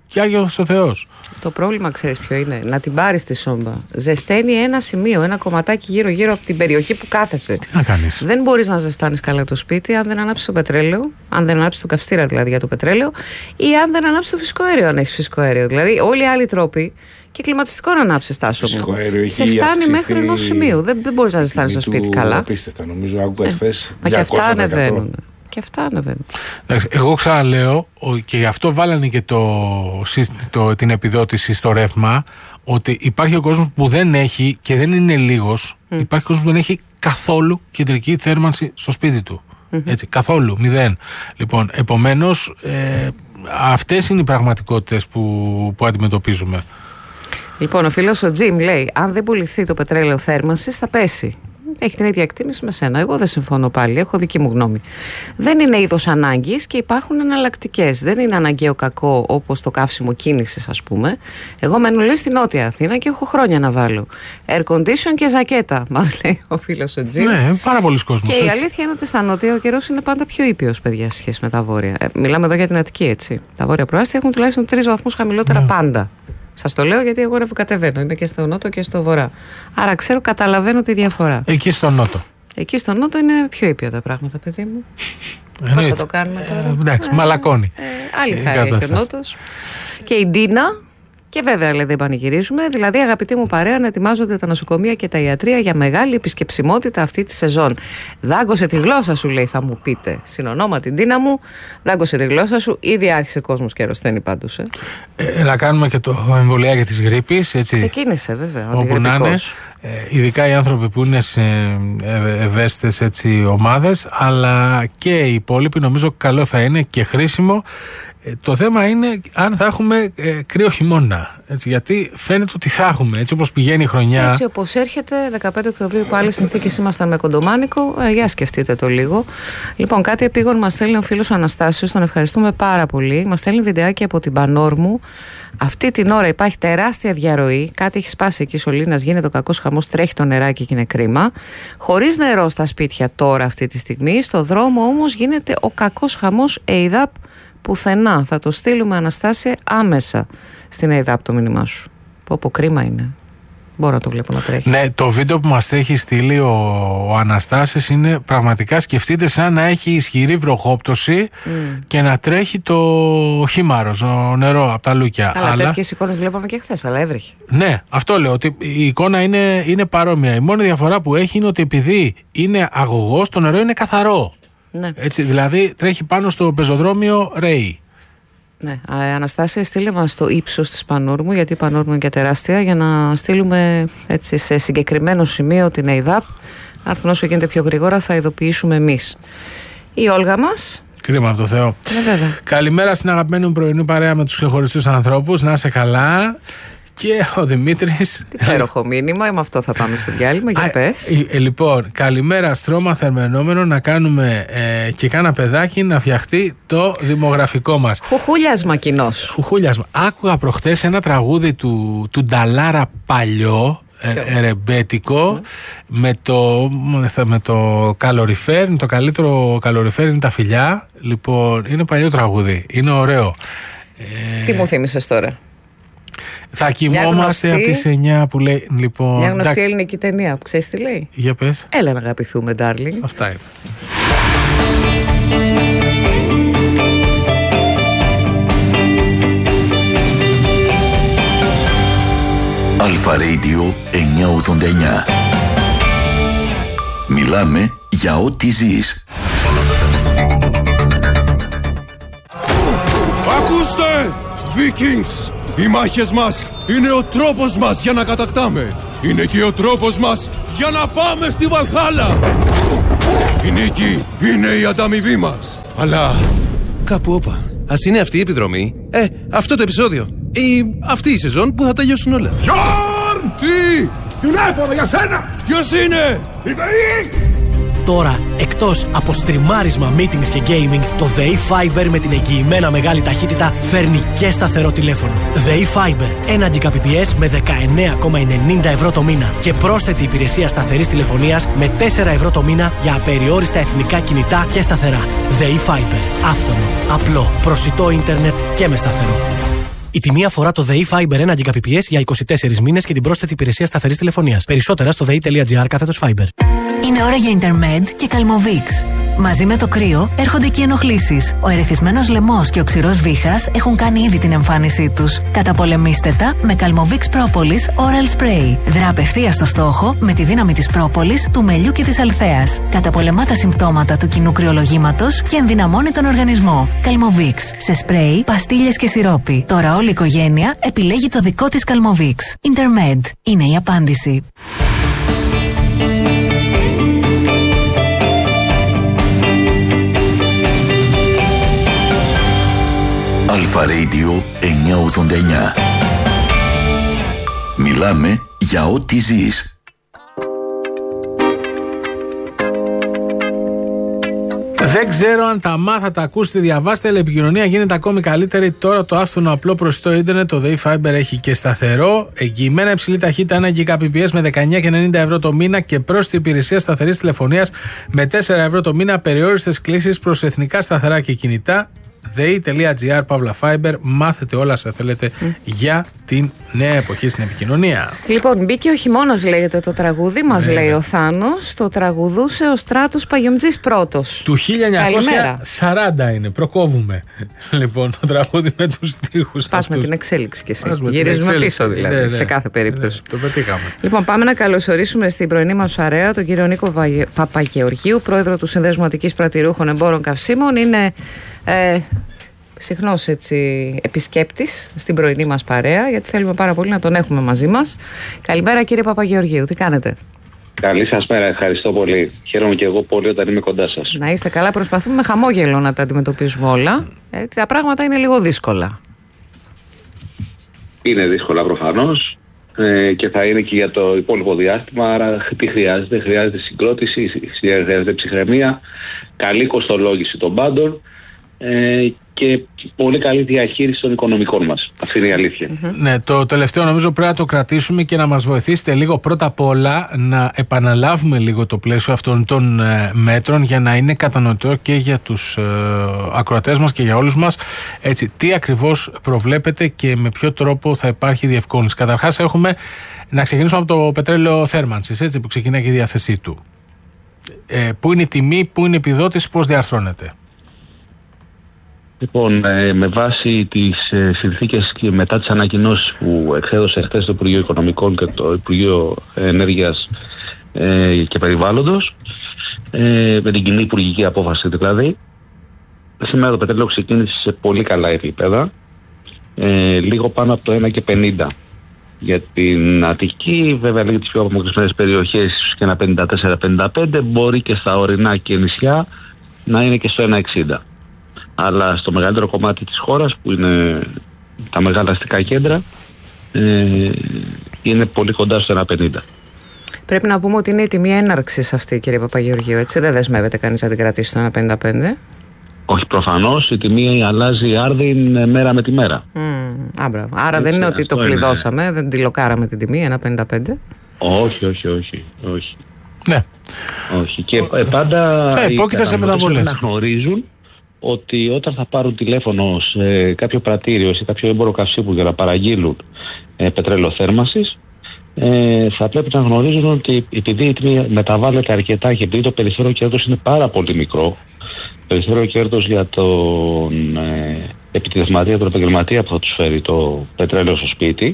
και Άγιος ο Θεός. Το πρόβλημα ξέρεις ποιο είναι? Να την πάρεις τη σόμπα. Ζεσταίνει ένα σημείο, ένα κομματάκι γύρω-γύρω από την περιοχή που κάθεσαι. Τι να κάνεις? Δεν μπορείς να ζεστάνεις καλά το σπίτι αν δεν ανάψεις το πετρέλαιο, αν δεν ανάψεις το καυστήρα δηλαδή για το πετρέλαιο, ή αν δεν ανάψεις το φυσικό αέριο, αν έχεις φυσικό αέριο. Δηλαδή, όλοι οι άλλοι τρόποι. Και κλιματιστικό να ανάψεις, Τάσο μου. Σε φτάνει μέχρι ενός σημείου. Δεν, δεν μπορείς να ζεστάνεις το σπίτι καλά. Απίστευτα, νομίζω. Άκουγα χθες. Μα και αυτά ανεβαίνουν. Και αυτά ανεβαίνουν. Εγώ ξαναλέω, και γι' αυτό βάλανε και το, το, την επιδότηση στο ρεύμα, ότι υπάρχει ο κόσμος που δεν έχει, και δεν είναι λίγος, mm. υπάρχει κόσμος που δεν έχει καθόλου κεντρική θέρμανση στο σπίτι του. Mm-hmm. Έτσι, καθόλου, μηδέν. Λοιπόν, επομένως, ε, αυτές είναι οι πραγματικότητες που, που αντιμετωπίζουμε. Λοιπόν, ο φίλος ο Τζιμ λέει: αν δεν πουληθεί το πετρέλαιο θέρμανσης, θα πέσει. Έχει την ίδια εκτίμηση με σένα. Εγώ δεν συμφωνώ πάλι. Έχω δική μου γνώμη. Δεν είναι είδος ανάγκης και υπάρχουν εναλλακτικές. Δεν είναι αναγκαίο κακό όπως το καύσιμο κίνησης, ας πούμε. Εγώ μένω λέει στη Νότια Αθήνα και έχω χρόνια να βάλω air condition και ζακέτα, μας λέει ο φίλος ο Τζιμ. Ναι, πάρα πολλοί κόσμος. Και έτσι. Η αλήθεια είναι ότι στα Νότια ο καιρός είναι πάντα πιο ήπιος, παιδιά, σε σχέση με τα βόρεια. Ε, μιλάμε εδώ για την Αττική, έτσι. Τα βόρεια προάστια έχουν τουλάχιστον τρεις βαθμούς χαμηλότερα ναι. πάντα. Σας το λέω γιατί εγώ ρευκατεβαίνω. Είμαι και στο νότο και στο βορρά. Άρα ξέρω, καταλαβαίνω τη διαφορά. Εκεί στο νότο. Εκεί στο νότο είναι πιο ήπια τα πράγματα, παιδί μου. Ε, Πώς θα το κάνουμε τώρα? Ε, εντάξει, ε, μαλακώνει. Ε, άλλη χάρη έχει ο νότος. Και η Ντίνα. Και βέβαια, λέει, δεν πανηγυρίζουμε. Δηλαδή, αγαπητοί μου παρέα, να ετοιμάζονται τα νοσοκομεία και τα ιατρεία για μεγάλη επισκεψιμότητα αυτή τη σεζόν. Δάγκωσε τη γλώσσα σου, λέει, θα μου πείτε. Συνονόματι, Ντίνα μου, δάγκωσε τη γλώσσα σου. Ήδη άρχισε κόσμος και αρρωσταίνει πάντως. Ε. Ε, να κάνουμε και το εμβολιάκι της γρίπης. Έτσι, ξεκίνησε, βέβαια. Όπου να είναι. Ε, ειδικά οι άνθρωποι που είναι σε ευαίσθητες έτσι ομάδες, αλλά και οι υπόλοιποι, νομίζω καλό θα είναι και χρήσιμο. Ε, το θέμα είναι αν θα έχουμε ε, κρύο χειμώνα. Έτσι, γιατί φαίνεται ότι θα έχουμε, έτσι όπως πηγαίνει η χρονιά. Έτσι όπως έρχεται, δεκαπέντε Οκτωβρίου που άλλες συνθήκες ήμασταν με κοντομάνικο. Ε, για σκεφτείτε το λίγο. Λοιπόν, κάτι επίγον μας στέλνει ο φίλος Αναστάσιος, τον ευχαριστούμε πάρα πολύ. Μας στέλνει βιντεάκι από την Πανόρμου. Αυτή την ώρα υπάρχει τεράστια διαρροή. Κάτι έχει σπάσει εκεί σωλήνας, γίνεται ο κακός χαμός, τρέχει το νεράκι και είναι κρίμα. Χωρίς νερό στα σπίτια τώρα αυτή τη στιγμή. Στο δρόμο όμως γίνεται ο κακός χαμός ΕΙΔΑΠ πουθενά. Θα το στείλουμε, Αναστάσια, άμεσα στην ΕΙΔΑΠ το μήνυμά σου. Πω πω, κρίμα είναι. Μπορώ να το βλέπω να τρέχει. Ναι, το βίντεο που μας έχει στείλει ο, ο Αναστάσης είναι πραγματικά, σκεφτείτε, σαν να έχει ισχυρή βροχόπτωση mm. και να τρέχει το χήμαρο, το νερό από τα λούκια. Αλλά, αλλά τέτοιες εικόνες βλέπαμε και χθες, αλλά έβρεχε. Ναι, αυτό λέω, ότι η εικόνα είναι, είναι παρόμοια. Η μόνη διαφορά που έχει είναι ότι επειδή είναι αγωγός, το νερό είναι καθαρό. Ναι. Έτσι, δηλαδή τρέχει πάνω στο πεζοδρόμιο ρέι. Ναι, Αναστάσια, στείλε μας το ύψος της Πανόρμου, γιατί η Πανόρμου είναι και τεράστια, για να στείλουμε έτσι, σε συγκεκριμένο σημείο την ΕΙΔΑΠ. Να έρθουν όσο γίνεται πιο γρήγορα, θα ειδοποιήσουμε εμείς. Η Όλγα μας. Κρίμα από το Θεό. Ναι, βέβαια. Καλημέρα στην αγαπημένη μου πρωινή παρέα με τους ξεχωριστούς ανθρώπους. Να είσαι καλά. Και ο Δημήτρης. Τι υπέροχο μήνυμα, με αυτό θα πάμε στο διάλειμμα. Για πες. Ε, ε, λοιπόν, καλημέρα, στρώμα θερμενόμενο, να κάνουμε ε, και κάνα παιδάκι να φτιαχτεί το δημογραφικό μας. Χουχούλιασμα κοινός. Χουχούλιασμα. Άκουγα προχτές ένα τραγούδι του, του Νταλάρα παλιό, ε, ρεμπέτικο, mm. με, το, με το καλοριφέρ. Το καλύτερο καλοριφέρ είναι τα φιλιά. Λοιπόν, είναι παλιό τραγούδι. Είναι ωραίο. Τι ε, μου θύμισες τώρα? Θα κοιμόμαστε από τις εννιά που λέει. Λοιπόν, μια γνωστή εντάξει. ελληνική ταινία που ξέρεις τι λέει? Για πες. Έλα να αγαπηθούμε, darling. Αυτά είναι. Αλφα Radio εννιακόσια ογδόντα εννιά. Μιλάμε για ό,τι ζεις. Ακούστε, Vikings! Οι μάχες μας είναι ο τρόπος μας για να κατακτάμε. Είναι και ο τρόπος μας για να πάμε στη Βαλχάλα. Η νίκη είναι η ανταμοιβή μας. Αλλά κάπου όπα. Ας είναι αυτή η επιδρομή. Ε, αυτό το επεισόδιο. Ή αυτή η σεζόν που θα τελειώσουν όλα. Γιόρν! Τι! Τηλέφωνο για σένα! Ποιος είναι? Η ΔΕΗ! Τώρα, εκτός από στριμάρισμα, meetings και gaming, το ΔΕΗ Fiber με την εγγυημένα μεγάλη ταχύτητα φέρνει και σταθερό τηλέφωνο. ΔΕΗ Fiber, ένα Gbps με δεκαεννέα κόμμα ενενήντα ευρώ το μήνα και πρόσθετη υπηρεσία σταθερής τηλεφωνίας με τέσσερα ευρώ το μήνα για απεριόριστα εθνικά κινητά και σταθερά. ΔΕΗ Fiber, άφθονο, απλό, προσιτό ίντερνετ και με σταθερό. Η τιμή αφορά το ΔΕΗ Fiber ένα Gbps για είκοσι τέσσερις μήνες και την πρόσθετη υπηρεσία σταθερής τηλεφωνίας. Περισσότερα στο δei.gr κάθετος Fiber. Είναι ώρα για Intermed και Calmovix. Μαζί με το κρύο έρχονται και οι ενοχλήσεις. Ο ερεθισμένος λαιμός και ο ξηρός βήχας έχουν κάνει ήδη την εμφάνισή τους. Καταπολεμήστε τα με Calmovix Propolis Oral Spray. Δρά απευθείας στο στόχο με τη δύναμη της πρόπολης, του μελιού και της αλθέας. Καταπολεμά τα συμπτώματα του κοινού κρυολογήματος και ενδυναμώνει τον οργανισμό. Calmovix σε σπρέι, παστίλες και σιρόπι. Τώρα όλη η οικογένεια επιλέγει το δικό της Calmovix. Intermed είναι η απάντηση. Αλφα Radio εννιακόσια ογδόντα εννιά. Μιλάμε για ό,τι ζεις. Δεν ξέρω αν τα μάθατε, ακούσετε, διαβάστε, αλλά η επικοινωνία γίνεται ακόμη καλύτερη. Τώρα το άφθονο απλό προσιτό ίντερνετ, το ΔΕΗ Fiber, έχει και σταθερό, εγγυημένα υψηλή ταχύτητα ένα Gbps με δεκαεννιά και ενενήντα ευρώ το μήνα και πρόσθετη υπηρεσία σταθερής τηλεφωνίας με τέσσερα ευρώ το μήνα, περιόριστες κλήσεις προς εθνικά σταθερά και κινητά. δei.gr παύλα Fiber. Μάθετε όλα όσα θέλετε mm. για την νέα εποχή στην επικοινωνία. Λοιπόν, μπήκε ο χειμώνας, λέγεται το τραγούδι μας, ναι, λέει ο Θάνος. Το τραγουδούσε ο Στράτος Παγιομτζής πρώτος. Του χίλια εννιακόσια σαράντα είναι. Προκόβουμε λοιπόν το τραγούδι με τους στίχους. Πας με την εξέλιξη κι εσύ. Γυρίζουμε πίσω δηλαδή, ναι, ναι, σε κάθε περίπτωση. Ναι, ναι, το πετύχαμε. Λοιπόν, πάμε να καλωσορίσουμε στην πρωινή μας παρέα τον κύριο Νίκο Παπαγεωργίου, πρόεδρο του Συνδέσμου Αττικής Πρατηρούχων Εμπόρων Καυσίμων. Είναι Ε, συχνός έτσι επισκέπτης στην πρωινή μας παρέα, γιατί θέλουμε πάρα πολύ να τον έχουμε μαζί μας. Καλημέρα κύριε Παπαγεωργίου, τι κάνετε? Καλή σας μέρα, ευχαριστώ πολύ. Χαίρομαι και εγώ πολύ όταν είμαι κοντά σας. Να είστε καλά, προσπαθούμε με χαμόγελο να τα αντιμετωπίζουμε όλα. Ε, τα πράγματα είναι λίγο δύσκολα. Είναι δύσκολα προφανώς ε, και θα είναι και για το υπόλοιπο διάστημα, άρα τι χρειάζεται? Χρειάζεται συγκρότηση, χρειάζεται ψυχραιμία, καλή κοστολόγηση των πάντων Ε, και πολύ καλή διαχείριση των οικονομικών μας. Αυτή είναι η αλήθεια. Mm-hmm. Ναι, το τελευταίο νομίζω πρέπει να το κρατήσουμε και να μας βοηθήσετε λίγο πρώτα απ' όλα να επαναλάβουμε λίγο το πλαίσιο αυτών των ε, μέτρων για να είναι κατανοητό και για τους ε, ακροατές μας και για όλους μας. Έτσι, τι ακριβώς προβλέπετε και με ποιο τρόπο θα υπάρχει διευκόλυνση? Καταρχάς έχουμε να ξεκινήσουμε από το πετρέλαιο θέρμανσης, έτσι, που ξεκινάει και η διάθεσή του. Ε, πού είναι η τιμή, πού είναι η επιδότηση, πώς διαρθρώνεται? Λοιπόν, ε, με βάση τις ε, συνθήκες και μετά τις ανακοινώσεις που εξέδωσε χθες το Υπουργείο Οικονομικών και το Υπουργείο Ενέργειας ε, και Περιβάλλοντος, ε, με την κοινή υπουργική απόφαση δηλαδή, σήμερα το πετρέλαιο ξεκίνησε σε πολύ καλά επίπεδα, ε, λίγο πάνω από το ένα και πενήντα. Για την Αττική, βέβαια λίγα τις πιο απομακρυσμένες περιοχές και ένα πενήντα τέσσερα πενήντα πέντε, μπορεί και στα ορεινά και νησιά να είναι και στο ένα εξήντα. Αλλά στο μεγαλύτερο κομμάτι της χώρας, που είναι τα μεγάλα αστικά κέντρα, ε, είναι πολύ κοντά στο ένα πενήντα. Πρέπει να πούμε ότι είναι η τιμή έναρξης αυτή, κύριε Παπαγεωργίου, έτσι? Δεν δεσμεύεται κανείς να την κρατήσει στο ένα πενήντα πέντε. Όχι, προφανώς η τιμή αλλάζει άρδιν μέρα με τη μέρα. Mm, άμπρα. Άρα έτσι, δεν είναι ότι το κλειδώσαμε, είναι... δεν τη λοκάραμε την τιμή, ένα πενήντα πέντε. Όχι, όχι, όχι, όχι. Ναι. Όχι. Και ε, πάντα θα υπόκειται σε μεταβολές. Να γνωρίζουν ότι όταν θα πάρουν τηλέφωνο σε κάποιο πρατήριο, σε κάποιο έμπορο καυσίμου για να παραγγείλουν ε, πετρέλαιο θέρμανσης, ε, θα πρέπει να γνωρίζουν ότι επειδή η τιμή μεταβάλλεται αρκετά και επειδή το περιθώριο κέρδος είναι πάρα πολύ μικρό, το περιθώριο κέρδος για τον ε, επιτυχηματία, τον επαγγελματία που θα τους φέρει το πετρέλαιο στο σπίτι,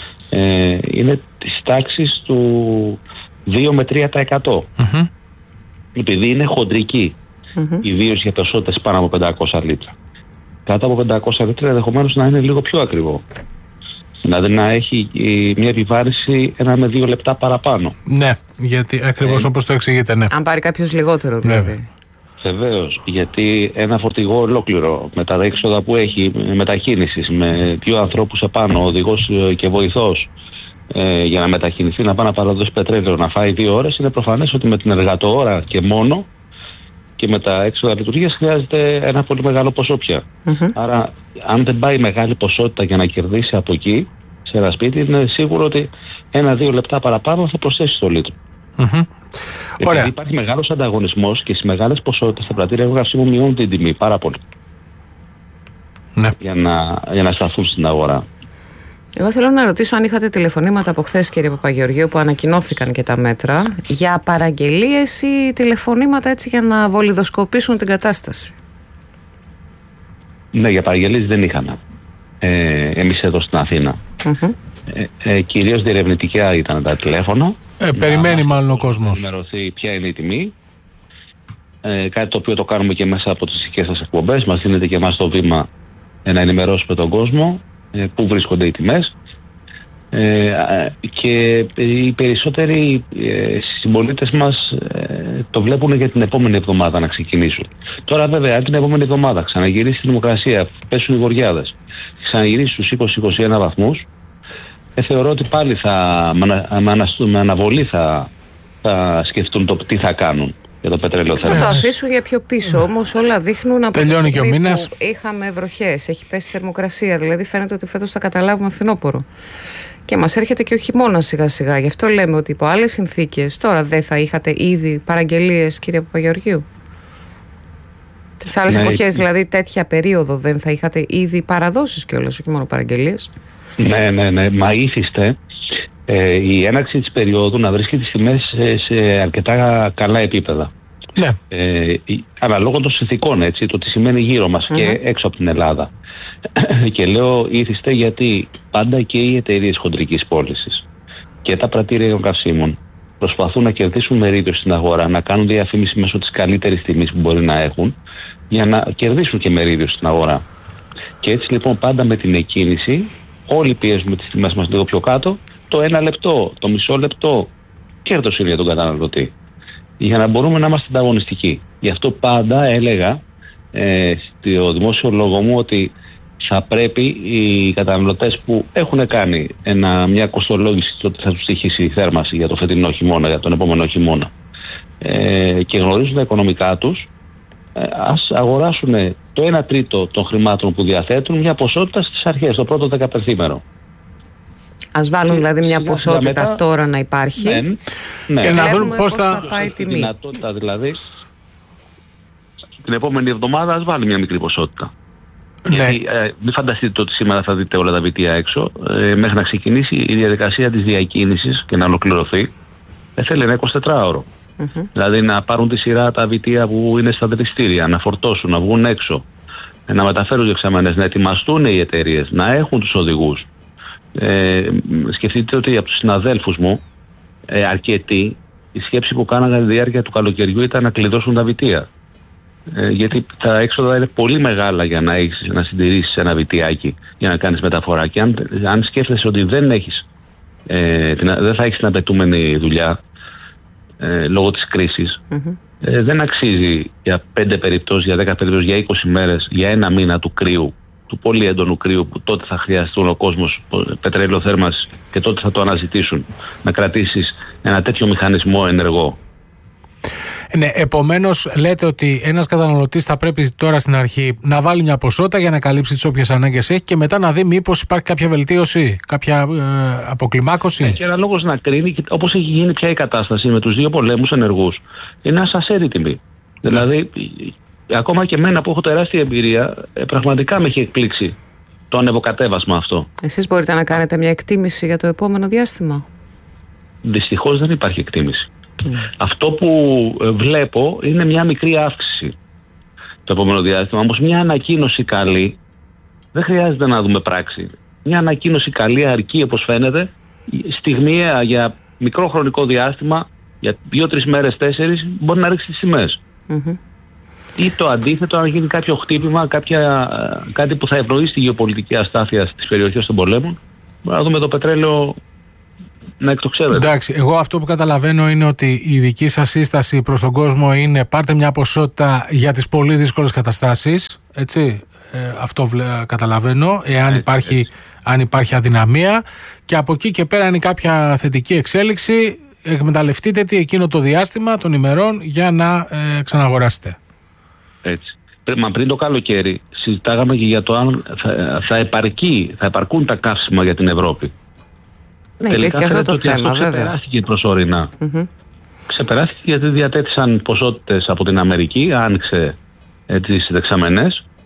ε, είναι της τάξης του δύο με τρία τοις εκατό. Mm-hmm. Επειδή είναι χοντρική. Mm-hmm. Ιδίως για ποσότητες πάνω από πεντακόσια λίτρα. Κάτω από πεντακόσια λίτρα ενδεχομένως να είναι λίγο πιο ακριβό. Δηλαδή να έχει μια επιβάρηση ένα με δύο λεπτά παραπάνω. Ναι, γιατί ακριβώς ε, όπως το εξηγείτε, ναι. Αν πάρει κάποιος λιγότερο δηλαδή. Βεβαίως, γιατί ένα φορτηγό ολόκληρο με τα έξοδα που έχει μετακίνησης, με δύο ανθρώπους επάνω, οδηγός και βοηθός, ε, για να μετακινηθεί, να πάει να παραδώσει πετρέλαιο, να φάει δύο ώρες, είναι προφανές ότι με την εργατοώρα και μόνο και με τα έξοδα λειτουργίας χρειάζεται ένα πολύ μεγάλο ποσό πια. Mm-hmm. Άρα, αν δεν πάει μεγάλη ποσότητα για να κερδίσει από εκεί, σε ένα σπίτι, είναι σίγουρο ότι ένα-δύο λεπτά παραπάνω θα προσθέσει στο λίτρο. Mm-hmm. Επειδή υπάρχει μεγάλος ανταγωνισμός και στις μεγάλες ποσότητες τα πρατήρια καυσίμου μειώνουν την τιμή πάρα πολύ. ναι. για, να, για να σταθούν στην αγορά. Εγώ θέλω να ρωτήσω αν είχατε τηλεφωνήματα από χθες, κύριε Παπαγεωργίου, που ανακοινώθηκαν και τα μέτρα, για παραγγελίες ή τηλεφωνήματα έτσι για να βολιδοσκοπήσουν την κατάσταση. Ναι, για παραγγελίες δεν είχαμε. Ε, εμείς εδώ στην Αθήνα. Mm-hmm. Ε, ε, κυρίως διερευνητικά ήταν τα τηλέφωνα. Ε, περιμένει να, μάλλον ο κόσμος. Να ενημερωθεί ποια είναι η τιμή. Ε, κάτι το οποίο το κάνουμε και μέσα από τις δικές σας εκπομπές. Μας δίνεται και εμάς το βήμα ε, να ενημερώσουμε τον κόσμο ε, πού βρίσκονται οι τιμές. Ε, και οι περισσότεροι ε, συμπολίτες μας ε, το βλέπουν για την επόμενη εβδομάδα να ξεκινήσουν. Τώρα βέβαια αν την επόμενη εβδομάδα ξαναγυρίσει η δημοκρασία, πέσουν οι βορειάδες, ξαναγυρίσει στους είκοσι με είκοσι ένα βαθμούς, ε, θεωρώ ότι πάλι θα, με, ανα, με αναβολή θα, θα σκεφτούν το τι θα κάνουν για το πετρέλαιο. Θα το αφήσουν για πιο πίσω, όμως όλα δείχνουν από τη στιγμή που είχαμε βροχές, έχει πέσει θερμοκρασία, δηλαδή φαίνεται ότι φέτος θα καταλάβουμε φθινόπωρο. Και μας έρχεται και ο χειμώνας σιγά σιγά. Γι' αυτό λέμε ότι υπό άλλες συνθήκες τώρα δεν θα είχατε ήδη παραγγελίες, κύριε Παπαγεωργίου. Τις άλλες ναι, εποχές, δηλαδή τέτοια περίοδο, δεν θα είχατε ήδη παραδόσεις κιόλας, όχι μόνο παραγγελίες. Ναι, ναι, ναι. Μα ήθιστε ε, η έναρξη της περίοδου να βρίσκει τις τιμές σε, σε αρκετά καλά επίπεδα. Ναι. Ε, αναλόγω των συνθηκών, έτσι, το τι σημαίνει γύρω μας mm-hmm. και έξω από την Ελλάδα. Και λέω ήθιστε γιατί πάντα και οι εταιρείες χοντρικής πώλησης και τα πρατήρια των καυσίμων προσπαθούν να κερδίσουν μερίδιο στην αγορά, να κάνουν διαφήμιση μέσω της καλύτερης τιμής που μπορεί να έχουν για να κερδίσουν και μερίδιο στην αγορά. Και έτσι λοιπόν πάντα με την εκκίνηση όλοι πιέζουμε τις τιμές μας λίγο πιο κάτω, το ένα λεπτό, το μισό λεπτό κέρδος είναι για τον καταναλωτή, για να μπορούμε να είμαστε ανταγωνιστικοί. Γι' αυτό πάντα έλεγα ε, στο δημόσιο λόγο μου ότι θα πρέπει οι καταναλωτές που έχουν κάνει ένα, μια κοστολόγηση ότι θα τους στοιχήσει η θέρμανση για το φετινό χειμώνα, για τον επόμενο χειμώνα ε, και γνωρίζουν τα οικονομικά τους, ε, ας αγοράσουν το ένα τρίτο των χρημάτων που διαθέτουν μια ποσότητα στις αρχές, το πρώτο δεκαπενθήμερο. Ας βάλουν δηλαδή μια ποσότητα μετά, τώρα να υπάρχει ναι, ναι. και να δούμε πώς θα, θα πάει η τιμή. Δυνατότητα δηλαδή την επόμενη εβδομάδα ας βάλει μια μικρή ποσότητα. Ναι. Γιατί ε, μην φανταστείτε ότι σήμερα θα δείτε όλα τα βιτία έξω. Ε, μέχρι να ξεκινήσει η διαδικασία της διακίνησης και να ολοκληρωθεί ε, θέλει ένα εικοσιτετράωρο. Mm-hmm. Δηλαδή να πάρουν τη σειρά τα βιτία που είναι στα δρυστήρια, να φορτώσουν, να βγουν έξω, ε, να μεταφέρουν δεξαμενές, να ετοιμαστούν οι εταιρείες, να έχουν τους οδηγούς. Ε, σκεφτείτε ότι από τους συναδέλφους μου ε, αρκετοί η σκέψη που κάνανε τη διάρκεια του καλοκαιριού ήταν να κλειδώσουν τα βιτία. Ε, γιατί τα έξοδα είναι πολύ μεγάλα για να, έχεις, να συντηρήσεις ένα βιτιάκι για να κάνεις μεταφορά. Και αν, αν σκέφτεσαι ότι δεν, έχεις, ε, την, δεν θα έχεις την απαιτούμενη δουλειά ε, λόγω της κρίσης, mm-hmm. ε, δεν αξίζει για πέντε περιπτώσεις, για δέκα περιπτώσεις, για είκοσι μέρες, για ένα μήνα του κρύου, του πολύ έντονου κρύου που τότε θα χρειαστούν ο κόσμος πετρέλαιο θέρμανσης και τότε θα το αναζητήσουν, να κρατήσεις ένα τέτοιο μηχανισμό ενεργό. Ναι, επομένως λέτε ότι ένας καταναλωτής θα πρέπει τώρα στην αρχή να βάλει μια ποσότητα για να καλύψει τις όποιες ανάγκες έχει και μετά να δει μήπως υπάρχει κάποια βελτίωση, κάποια ε, αποκλιμάκωση. Ναι, και ένα λόγος να κρίνει, όπως έχει γίνει πια η κατάσταση με τους δύο πολέμους ενεργούς, είναι να σας έρει τιμή. Ναι. Δηλαδή, ακόμα και εμένα που έχω τεράστια εμπειρία, ε, πραγματικά με έχει εκπλήξει το ανεβοκατέβασμα αυτό. Εσείς μπορείτε να κάνετε μια εκτίμηση για το επόμενο διάστημα? Δυστυχώς δεν υπάρχει εκτίμηση. Mm. Αυτό που βλέπω είναι μια μικρή αύξηση το επόμενο διάστημα. Όμως μια ανακοίνωση καλή δεν χρειάζεται να δούμε πράξη. Μια ανακοίνωση καλή αρκεί, όπως φαίνεται, στιγμιαία για μικρό χρονικό διάστημα, για δύο-τρεις μέρες, τέσσερις, μπορεί να ρίξει τις τιμές. Mm-hmm. Ή το αντίθετο, αν γίνει κάποιο χτύπημα, κάποια, κάτι που θα ευνοήσει τη γεωπολιτική αστάθεια στις περιοχές των πολέμων, μπορεί να δούμε το πετρέλαιο να εκτοξεύεται. Εντάξει, εγώ αυτό που καταλαβαίνω είναι ότι η δική σας σύσταση προς τον κόσμο είναι πάρτε μια ποσότητα για τις πολύ δύσκολες καταστάσεις, έτσι, ε, αυτό βλέ, καταλαβαίνω, εάν έτσι, υπάρχει, έτσι. αν υπάρχει αδυναμία, και από εκεί και πέρα είναι κάποια θετική εξέλιξη, εκμεταλλευτείτε τι εκείνο το διάστημα των ημερών για να ε, ξαναγοράσετε. Έτσι. Μα πριν το καλοκαίρι συζητάγαμε και για το αν θα, θα, επαρκεί, θα επαρκούν τα καύσιμα για την Ευρώπη. Ναι, τελικά αυτό το ότι θέμα, αυτό ξεπεράστηκε προσωρινά. Mm-hmm. Ξεπεράστηκε γιατί διατέθησαν ποσότητες από την Αμερική, άνοιξε τις δεξαμενές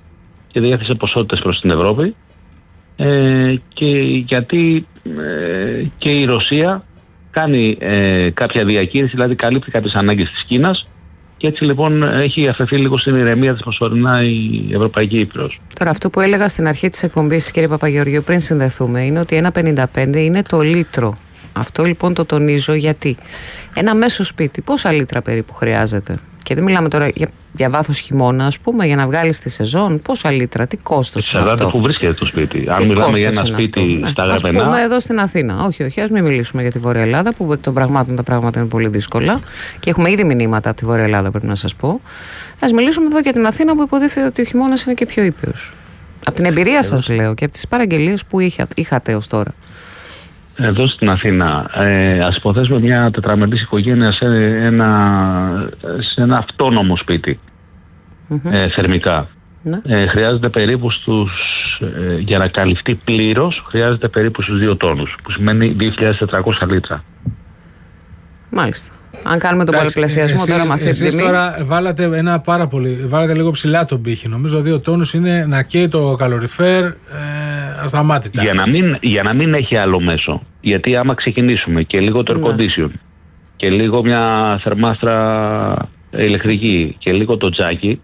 και διέθεσε ποσότητες προς την Ευρώπη ε, και γιατί ε, και η Ρωσία κάνει ε, κάποια διακίνηση, δηλαδή καλύπτει κάποιες ανάγκες της Κίνας και έτσι λοιπόν έχει αφαιθεί λίγο στην ηρεμία της προσωρινά η Ευρωπαϊκή Ήπειρος. Τώρα αυτό που έλεγα στην αρχή της εκπομπής, κύριε Παπαγεωργίου, πριν συνδεθούμε, είναι ότι ένα πενήντα πέντε είναι το λίτρο. Αυτό λοιπόν το τονίζω γιατί ένα μέσο σπίτι πόσα λίτρα περίπου χρειάζεται? Και δεν μιλάμε τώρα για, για βάθος χειμώνα, ας πούμε, για να βγάλεις τη σεζόν. Πόσα λίτρα, τι κόστος είναι αυτό? Εξαρτάται που βρίσκεται το σπίτι. Αν μιλάμε για ένα σπίτι αυτό, στα ναι. Γραπενά. Ας πούμε εδώ στην Αθήνα. Όχι, όχι, ας μην μιλήσουμε για τη Βόρεια Ελλάδα, που εκ των πραγμάτων τα πράγματα είναι πολύ δύσκολα. Και έχουμε ήδη μηνύματα από τη Βόρεια Ελλάδα, πρέπει να σας πω. Ας μιλήσουμε εδώ για την Αθήνα, που υποτίθεται ότι ο χειμώνας είναι και πιο ήπιος. Από την εμπειρία σας λέω και από τις παραγγελίες που είχα, είχατε ως τώρα. Εδώ στην Αθήνα, ε, ας υποθέσουμε μια τετραμελής οικογένεια σε ένα, σε ένα αυτόνομο σπίτι, mm-hmm. ε, θερμικά. Mm-hmm. Ε, χρειάζεται περίπου στους, ε, για να καλυφθεί πλήρως, χρειάζεται περίπου στους δύο τόνους, που σημαίνει δύο χιλιάδες τετρακόσια λίτρα. Μάλιστα. Αν κάνουμε τον πολυπλασιασμό τώρα με αυτή τη τιμή. Τώρα βάλατε ένα πάρα πολύ, βάλατε λίγο ψηλά τον πύχη. Νομίζω δύο τόνους είναι να καίει το καλοριφέρ ε, ασταμάτητα. Για να, μην, για να μην έχει άλλο μέσο. Γιατί άμα ξεκινήσουμε και λίγο το air condition και λίγο μια θερμάστρα ηλεκτρική και λίγο το τζάκι,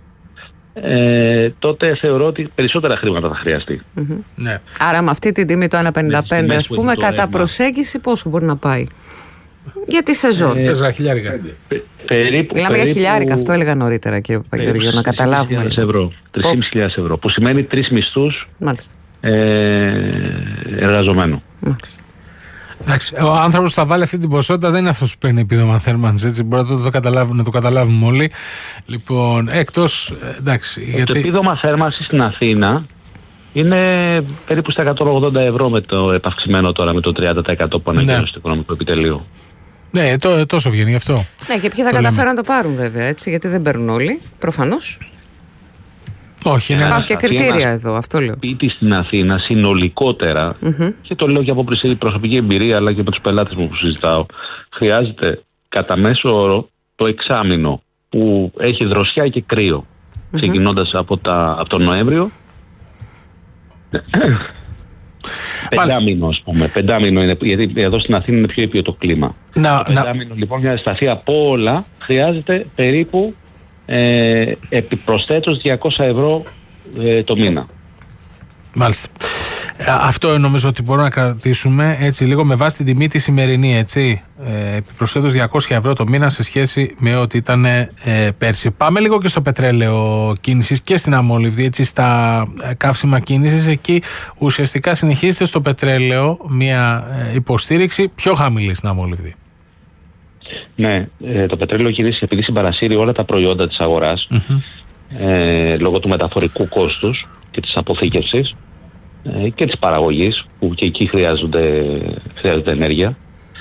ε, τότε θεωρώ ότι περισσότερα χρήματα θα χρειαστεί. Mm-hmm. Ναι. Άρα με αυτή την τιμή το ένα πενήντα πέντε, ναι, ας πούμε, κατά αίμα. Προσέγγιση πόσο μπορεί να πάει? Για τη σεζόν. Τέσσερα χιλιάρικα. Περίπου. Μιλάμε για χιλιάρικα, αυτό έλεγα νωρίτερα, κύριε Παπαγεωργίου, να καταλάβουμε. τρεις χιλιάδες ευρώ. Που σημαίνει τρεις μισθούς ε, εργαζομένου. Μάλιστα. Εντάξει, ο άνθρωπος που θα βάλει αυτή την ποσότητα δεν είναι αυτός που παίρνει επίδομα θέρμανσης, έτσι, μπορεί να το, το, καταλάβουμε, να το καταλάβουμε όλοι. Λοιπόν, εκτός, εντάξει. Το γιατί... επίδομα θέρμανσης στην Αθήνα είναι περίπου στα εκατόν ογδόντα ευρώ με το επαυξημένο τώρα με το τριάντα τοις εκατό που ανακοίνωσε ναι. στο οικονομικό επιτελείο. Ναι, το, τόσο βγαίνει γι' αυτό. Ναι, και ποιοι θα το καταφέρουν λέμε. να το πάρουν βέβαια, έτσι, γιατί δεν παίρνουν όλοι, προφανώς. Όχι, ναι. Υπάρχουν και κριτήρια εδώ, αυτό λέω. Σπίτι στην Αθήνα συνολικότερα, mm-hmm. και το λέω και από προσωπική εμπειρία αλλά και με τους πελάτες μου που συζητάω, χρειάζεται κατά μέσο όρο το εξάμηνο που έχει δροσιά και κρύο, mm-hmm. ξεκινώντας από, τα, από τον Νοέμβριο. Πεντάμινο, ας πούμε. Πεντάμινο είναι, γιατί εδώ στην Αθήνα είναι πιο ήπιο το κλίμα. Να, το πεντάμινο να... λοιπόν για να σταθεί από όλα χρειάζεται περίπου ε, επιπροσθέτως διακόσια ευρώ ε, το μήνα. Μάλιστα. Αυτό νομίζω ότι μπορούμε να κρατήσουμε έτσι λίγο με βάση την τιμή τη σημερινή, έτσι. Ε, επιπροσθέτως διακόσια ευρώ το μήνα σε σχέση με ό,τι ήταν ε, πέρσι. Πάμε λίγο και στο πετρέλαιο κίνησης και στην αμόλυβδη, έτσι, στα καύσιμα κίνησης. Εκεί ουσιαστικά συνεχίζεται στο πετρέλαιο μια ε, υποστήριξη πιο χαμηλή στην αμόλυβδη. Ναι, ε, το πετρέλαιο κίνησης επειδή συμπαρασύρει όλα τα προϊόντα της αγοράς, mm-hmm. ε, λόγω του μεταφορικού κόστους και της αποθήκευσης και της παραγωγής, που και εκεί χρειάζονται, χρειάζεται ενέργεια,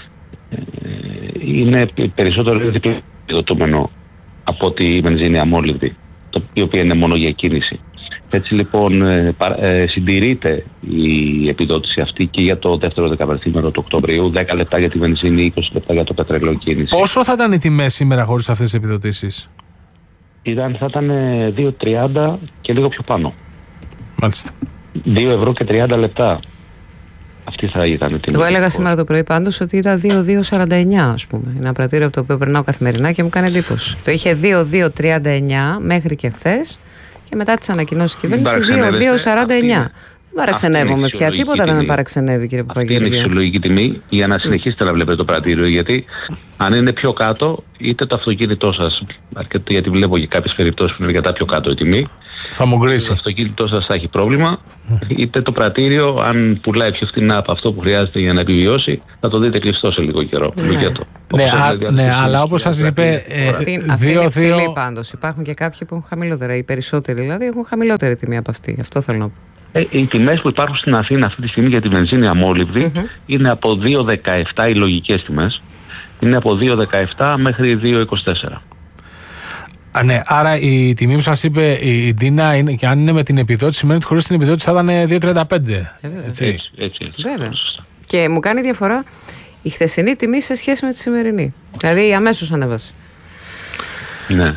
είναι περισσότερο επιδοτούμενο από τη βενζίνη αμόλυβδη, η οποία είναι μόνο για κίνηση. Έτσι λοιπόν συντηρείται η επιδότηση αυτή και για το δεύτερο δεκαπενθήμερο του Οκτωβρίου, δέκα λεπτά για τη βενζίνη, είκοσι λεπτά για το πετρέλαιο κίνηση. Πόσο θα ήταν οι τιμές σήμερα χωρίς αυτές τις επιδοτήσεις? Ήταν, θα ήταν δύο τριάντα και λίγο πιο πάνω. Μάλιστα. δύο ευρώ και τριάντα λεπτά. Αυτή θα ήταν η τιμή. Εγώ έλεγα σήμερα το πρωί πάντως ότι ήταν δύο δύο σαράντα εννιά, ας πούμε. Ένα πρατήριο από το οποίο περνάω καθημερινά και μου κάνει εντύπωση. Το είχε δύο δύο τριάντα εννιά μέχρι και χθες και μετά τις ανακοινώσεις κυβέρνησης δύο δύο σαράντα εννιά. Δεν παραξενεύομαι πια. Τίποτα τιμή. Δεν με παραξενεύει, κύριε Παπαγεωργίου. Αυτή είναι η φυσιολογική τιμή για να συνεχίσετε να βλέπετε το πρατήριο. Γιατί αν είναι πιο κάτω, είτε το αυτοκίνητό σας, γιατί βλέπω και κάποιες περιπτώσεις που είναι αρκετά πιο κάτω η τιμή, θα μου γκρίσει. Το αυτοκίνητό σας θα έχει πρόβλημα, είτε το πρατήριο, αν πουλάει πιο φθηνά από αυτό που χρειάζεται για να επιβιώσει, θα το δείτε κλειστό σε λίγο καιρό. Ναι, ναι, α, ναι αλλά όπως σας είπε. Ε, αυτή αυτή είναι υψηλή πάντως. Υπάρχουν και κάποιοι που έχουν χαμηλότερα. Οι περισσότεροι δηλαδή έχουν χαμηλότερη τιμή από αυτή. Αυτό θέλω να πω. Ε, οι τιμές που υπάρχουν στην Αθήνα αυτή τη στιγμή για τη βενζίνη αμόλυβδη mm-hmm. είναι από δύο δεκαεπτά οι λογικές τιμές. Είναι από δύο δεκαεπτά μέχρι δύο είκοσι τέσσερα. Α, ναι, άρα η τιμή που σας είπε η Ντίνα, είναι, και αν είναι με την επιδότηση, σημαίνει ότι χωρίς την επιδότηση θα ήταν δύο τριάντα πέντε. Ε, έτσι. Έτσι, έτσι, έτσι. Βέβαια. Και μου κάνει διαφορά η χθεσινή τιμή σε σχέση με τη σημερινή. Δηλαδή αμέσως ανέβασε. Ναι.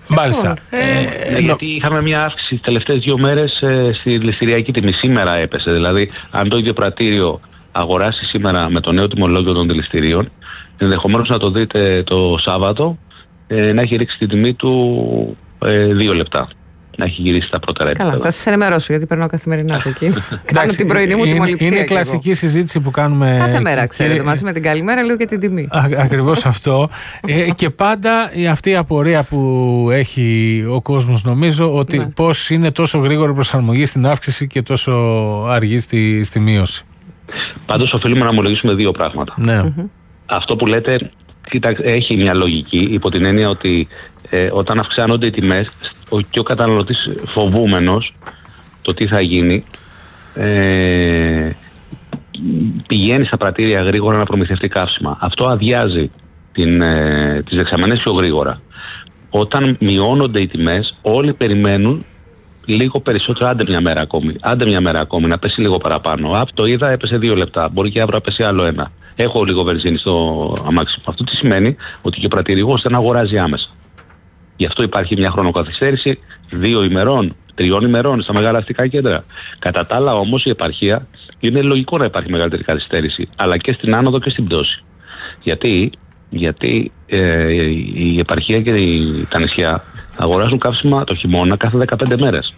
Μάλιστα. Ε, ε, γιατί είχαμε μια αύξηση τις τελευταίες δύο μέρες ε, στη ληστηριακή τιμή. Σήμερα έπεσε. Δηλαδή, αν το ίδιο πρατήριο αγοράσει σήμερα με το νέο τιμολόγιο των δηληστηρίων, ενδεχομένως να το δείτε το Σάββατο ε, να έχει ρίξει την τιμή του ε, δύο λεπτά. Να έχει γυρίσει τα πρώτα επίπεδα. Καλά, θα σας ενημερώσω γιατί περνάω καθημερινά από εκεί. Κάνω την πρωινή μου τιμοληψία. Είναι κλασική συζήτηση που κάνουμε. Κάθε μέρα, ξέρετε, μαζί με την καλημέρα λέω και την τιμή. Ακριβώς αυτό. ε, και πάντα αυτή η απορία που έχει ο κόσμος, νομίζω, ότι ναι. πώς είναι τόσο γρήγορη προσαρμογή στην αύξηση και τόσο αργή στη, στη μείωση. Πάντως οφείλουμε να ομολογήσουμε δύο πράγματα. Ναι. Mm-hmm. Αυτό που λέτε, κοίταξε, έχει μια λογική υπό την έννοια ότι ε, όταν αυξάνονται οι τιμές ο, και ο καταναλωτής φοβούμενος το τι θα γίνει, ε, πηγαίνει στα πρατήρια γρήγορα να προμηθευτεί καύσιμα. Αυτό αδειάζει την, ε, τις δεξαμενές πιο γρήγορα. Όταν μειώνονται οι τιμές, όλοι περιμένουν λίγο περισσότερο, άντε μια μέρα ακόμη, άντε μια μέρα ακόμη, να πέσει λίγο παραπάνω. Α, το είδα, έπεσε δύο λεπτά. Μπορεί και αύριο να πέσει άλλο ένα. Έχω λίγο βενζίνη στο αμάξι μου. Αυτό τι σημαίνει? Ότι και ο πρατηρηγός δεν αγοράζει άμεσα. Γι' αυτό υπάρχει μια χρονοκαθυστέρηση δύο ημερών, τριών ημερών στα μεγάλα αστικά κέντρα. Κατά τα άλλα, όμως, η επαρχία είναι λογικό να υπάρχει μεγαλύτερη καθυστέρηση, αλλά και στην άνοδο και στην πτώση. Γιατί, γιατί ε, η επαρχία και η, τα νησιά αγοράζουν καύσιμα το χειμώνα κάθε δεκαπέντε μέρες.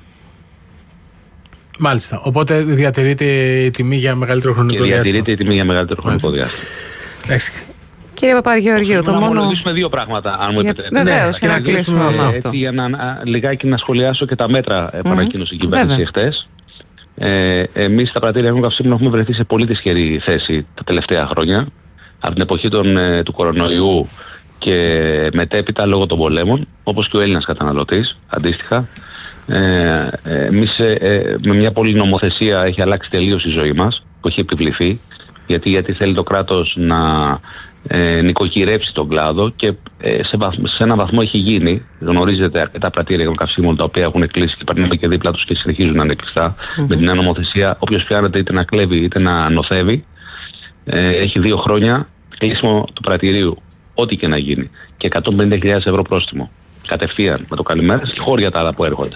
Μάλιστα. Οπότε διατηρείται η τιμή για μεγαλύτερο χρονικό και διάστημα. Διατηρείται η τιμή για μεγαλύτερο χρονικό διάστημα. Κύριε Παπαγεωργίου, το μόνο. Να ομολογήσουμε δύο πράγματα, αν μου επιτρέπετε. Βεβαίως, και να κλείσουμε με αυτό. Για να λιγάκι να σχολιάσω και τα μέτρα που ανακοίνωσε η κυβέρνηση χτες. Ε, εμείς στα πρατήρια καυσίμων έχουμε βρεθεί σε πολύ δυσχερή θέση τα τελευταία χρόνια. Από την εποχή των, του κορονοϊού και μετέπειτα λόγω των πολέμων, όπως και ο Έλληνας καταναλωτής, αντίστοιχα. Ε, εμείς ε, με μια πολυνομοθεσία έχει αλλάξει τελείως η ζωή μας, που έχει επιβληθεί, γιατί, γιατί θέλει το κράτος να ε, νοικοκυρέψει τον κλάδο και ε, σε, βαθ, σε ένα βαθμό έχει γίνει. Γνωρίζετε αρκετά πρατήρια των καυσίμων τα οποία έχουν κλείσει και περνάμε και δίπλα τους και συνεχίζουν να είναι κλειστά. Mm-hmm. Με την νέα νομοθεσία, όποιος πιάνεται είτε να κλέβει είτε να νοθεύει, ε, έχει δύο χρόνια κλείσιμο του πρατηρίου, ό,τι και να γίνει. Και εκατόν πενήντα χιλιάδες ευρώ πρόστιμο. Κατευθείαν με το καλημέρα και χώρια τα άλλα που έρχονται.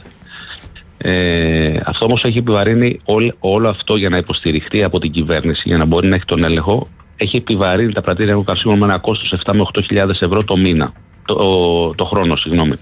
Ε, αυτό όμως έχει επιβαρύνει όλο, όλο αυτό για να υποστηριχτεί από την κυβέρνηση, για να μπορεί να έχει τον έλεγχο. Έχει επιβαρύνει τα πρατήρια καυσίμων με ένα κόστος επτά με οκτώ χιλιάδες ευρώ το μήνα, το, το χρόνο, συγγνώμη.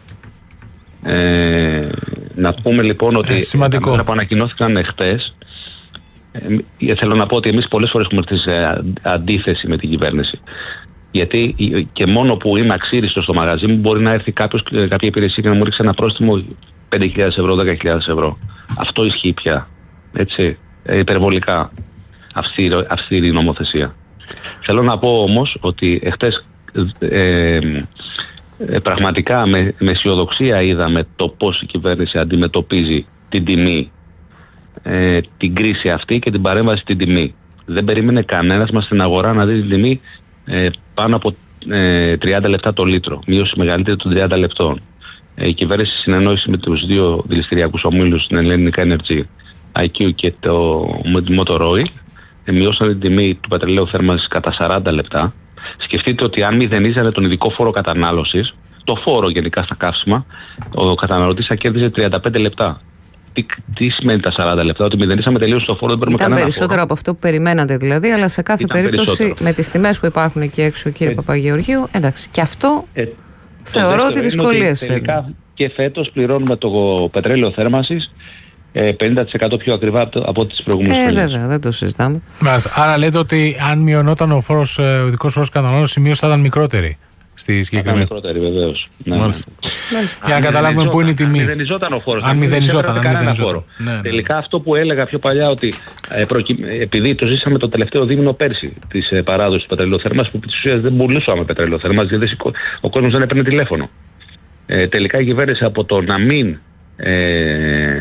Ε, να πούμε λοιπόν ότι ε, τα μέτρα που ανακοινώθηκαν χτες, ε, θέλω να πω ότι εμείς πολλές φορές έχουμε έρθει σε αντίθεση με την κυβέρνηση. Γιατί και μόνο που είμαι αξίριστος στο μαγαζί μου, μπορεί να έρθει κάποιος, κάποια υπηρεσία και να μου ρίξει ένα πρόστιμο πέντε χιλιάδες ευρώ, δέκα χιλιάδες ευρώ. Αυτό ισχύει πια. Έτσι, υπερβολικά αυστηρή, αυστηρή νομοθεσία. Θέλω να πω όμως ότι εχθές ε, ε, πραγματικά με, με αισιοδοξία είδαμε το πώς η κυβέρνηση αντιμετωπίζει την τιμή, ε, την κρίση αυτή και την παρέμβαση στην τιμή. Δεν περίμενε κανένας μας στην αγορά να δει την τιμή ε, πάνω από ε, τριάντα λεπτά το λίτρο, μείωση μεγαλύτερη των τριάντα λεπτών. Ε, η κυβέρνηση συνεννόησε με τους δύο δηληστηριακούς ομίλους, την Ελληνικά Energy άι κιου και το Motor Oil, ε, μειώσαν την τιμή του πετρελαίου θέρμανσης κατά σαράντα λεπτά. Σκεφτείτε ότι αν μηδενίζανε τον ειδικό φόρο κατανάλωσης, το φόρο γενικά στα καύσιμα, ο καταναλωτής θα κέρδιζε τριάντα πέντε λεπτά. Τι, τι σημαίνει τα σαράντα λεπτά? Ότι μηδενίσαμε τελείως το φόρο, δεν παίρνουμε κανένα φόρο. Ήταν περισσότερο από αυτό που περιμένατε δηλαδή, αλλά σε κάθε Ήταν περίπτωση περισσότερο. Με τις τιμές που υπάρχουν εκεί έξω, κύριε ε, Παπαγεωργίου, εντάξει, και αυτό ε, θεωρώ ότι δυσκολίες φέρνει. Τελικά και φέτος πληρώνουμε το πετρέλαιο θέρμανσης πενήντα τοις εκατό πιο ακριβά από τις προηγούμενες ε, χρονιές. Βέβαια, δεν το συζητάμε. Άρα λέτε ότι αν μειωνόταν ο φόρος, ο ειδικός φόρος κατανάλωσης, η μείωση θα ήταν μικρότερη στη συγκεκριμένη. Θα ήταν μικρότερη, βεβαίως. Ναι, ναι. Για να καταλάβουμε πού είναι η τιμή. Αν μηδενιζόταν ο φόρος. Αν μηδενιζόταν, αν μηδενιζόταν. Ναι, ναι. Τελικά αυτό που έλεγα πιο παλιά, ότι ε, προκει... επειδή το ζήσαμε το τελευταίο δίμηνο πέρσι της ε, παράδοσης του πετρελαίου θέρμανσης, που επί της ουσίας δεν πουλούσαμε πετρελαίου θέρμανσης, γιατί ο κόσμος δεν έπαιρνε τηλέφωνο. Ε, τελικά η κυβέρνηση από το να μην ε,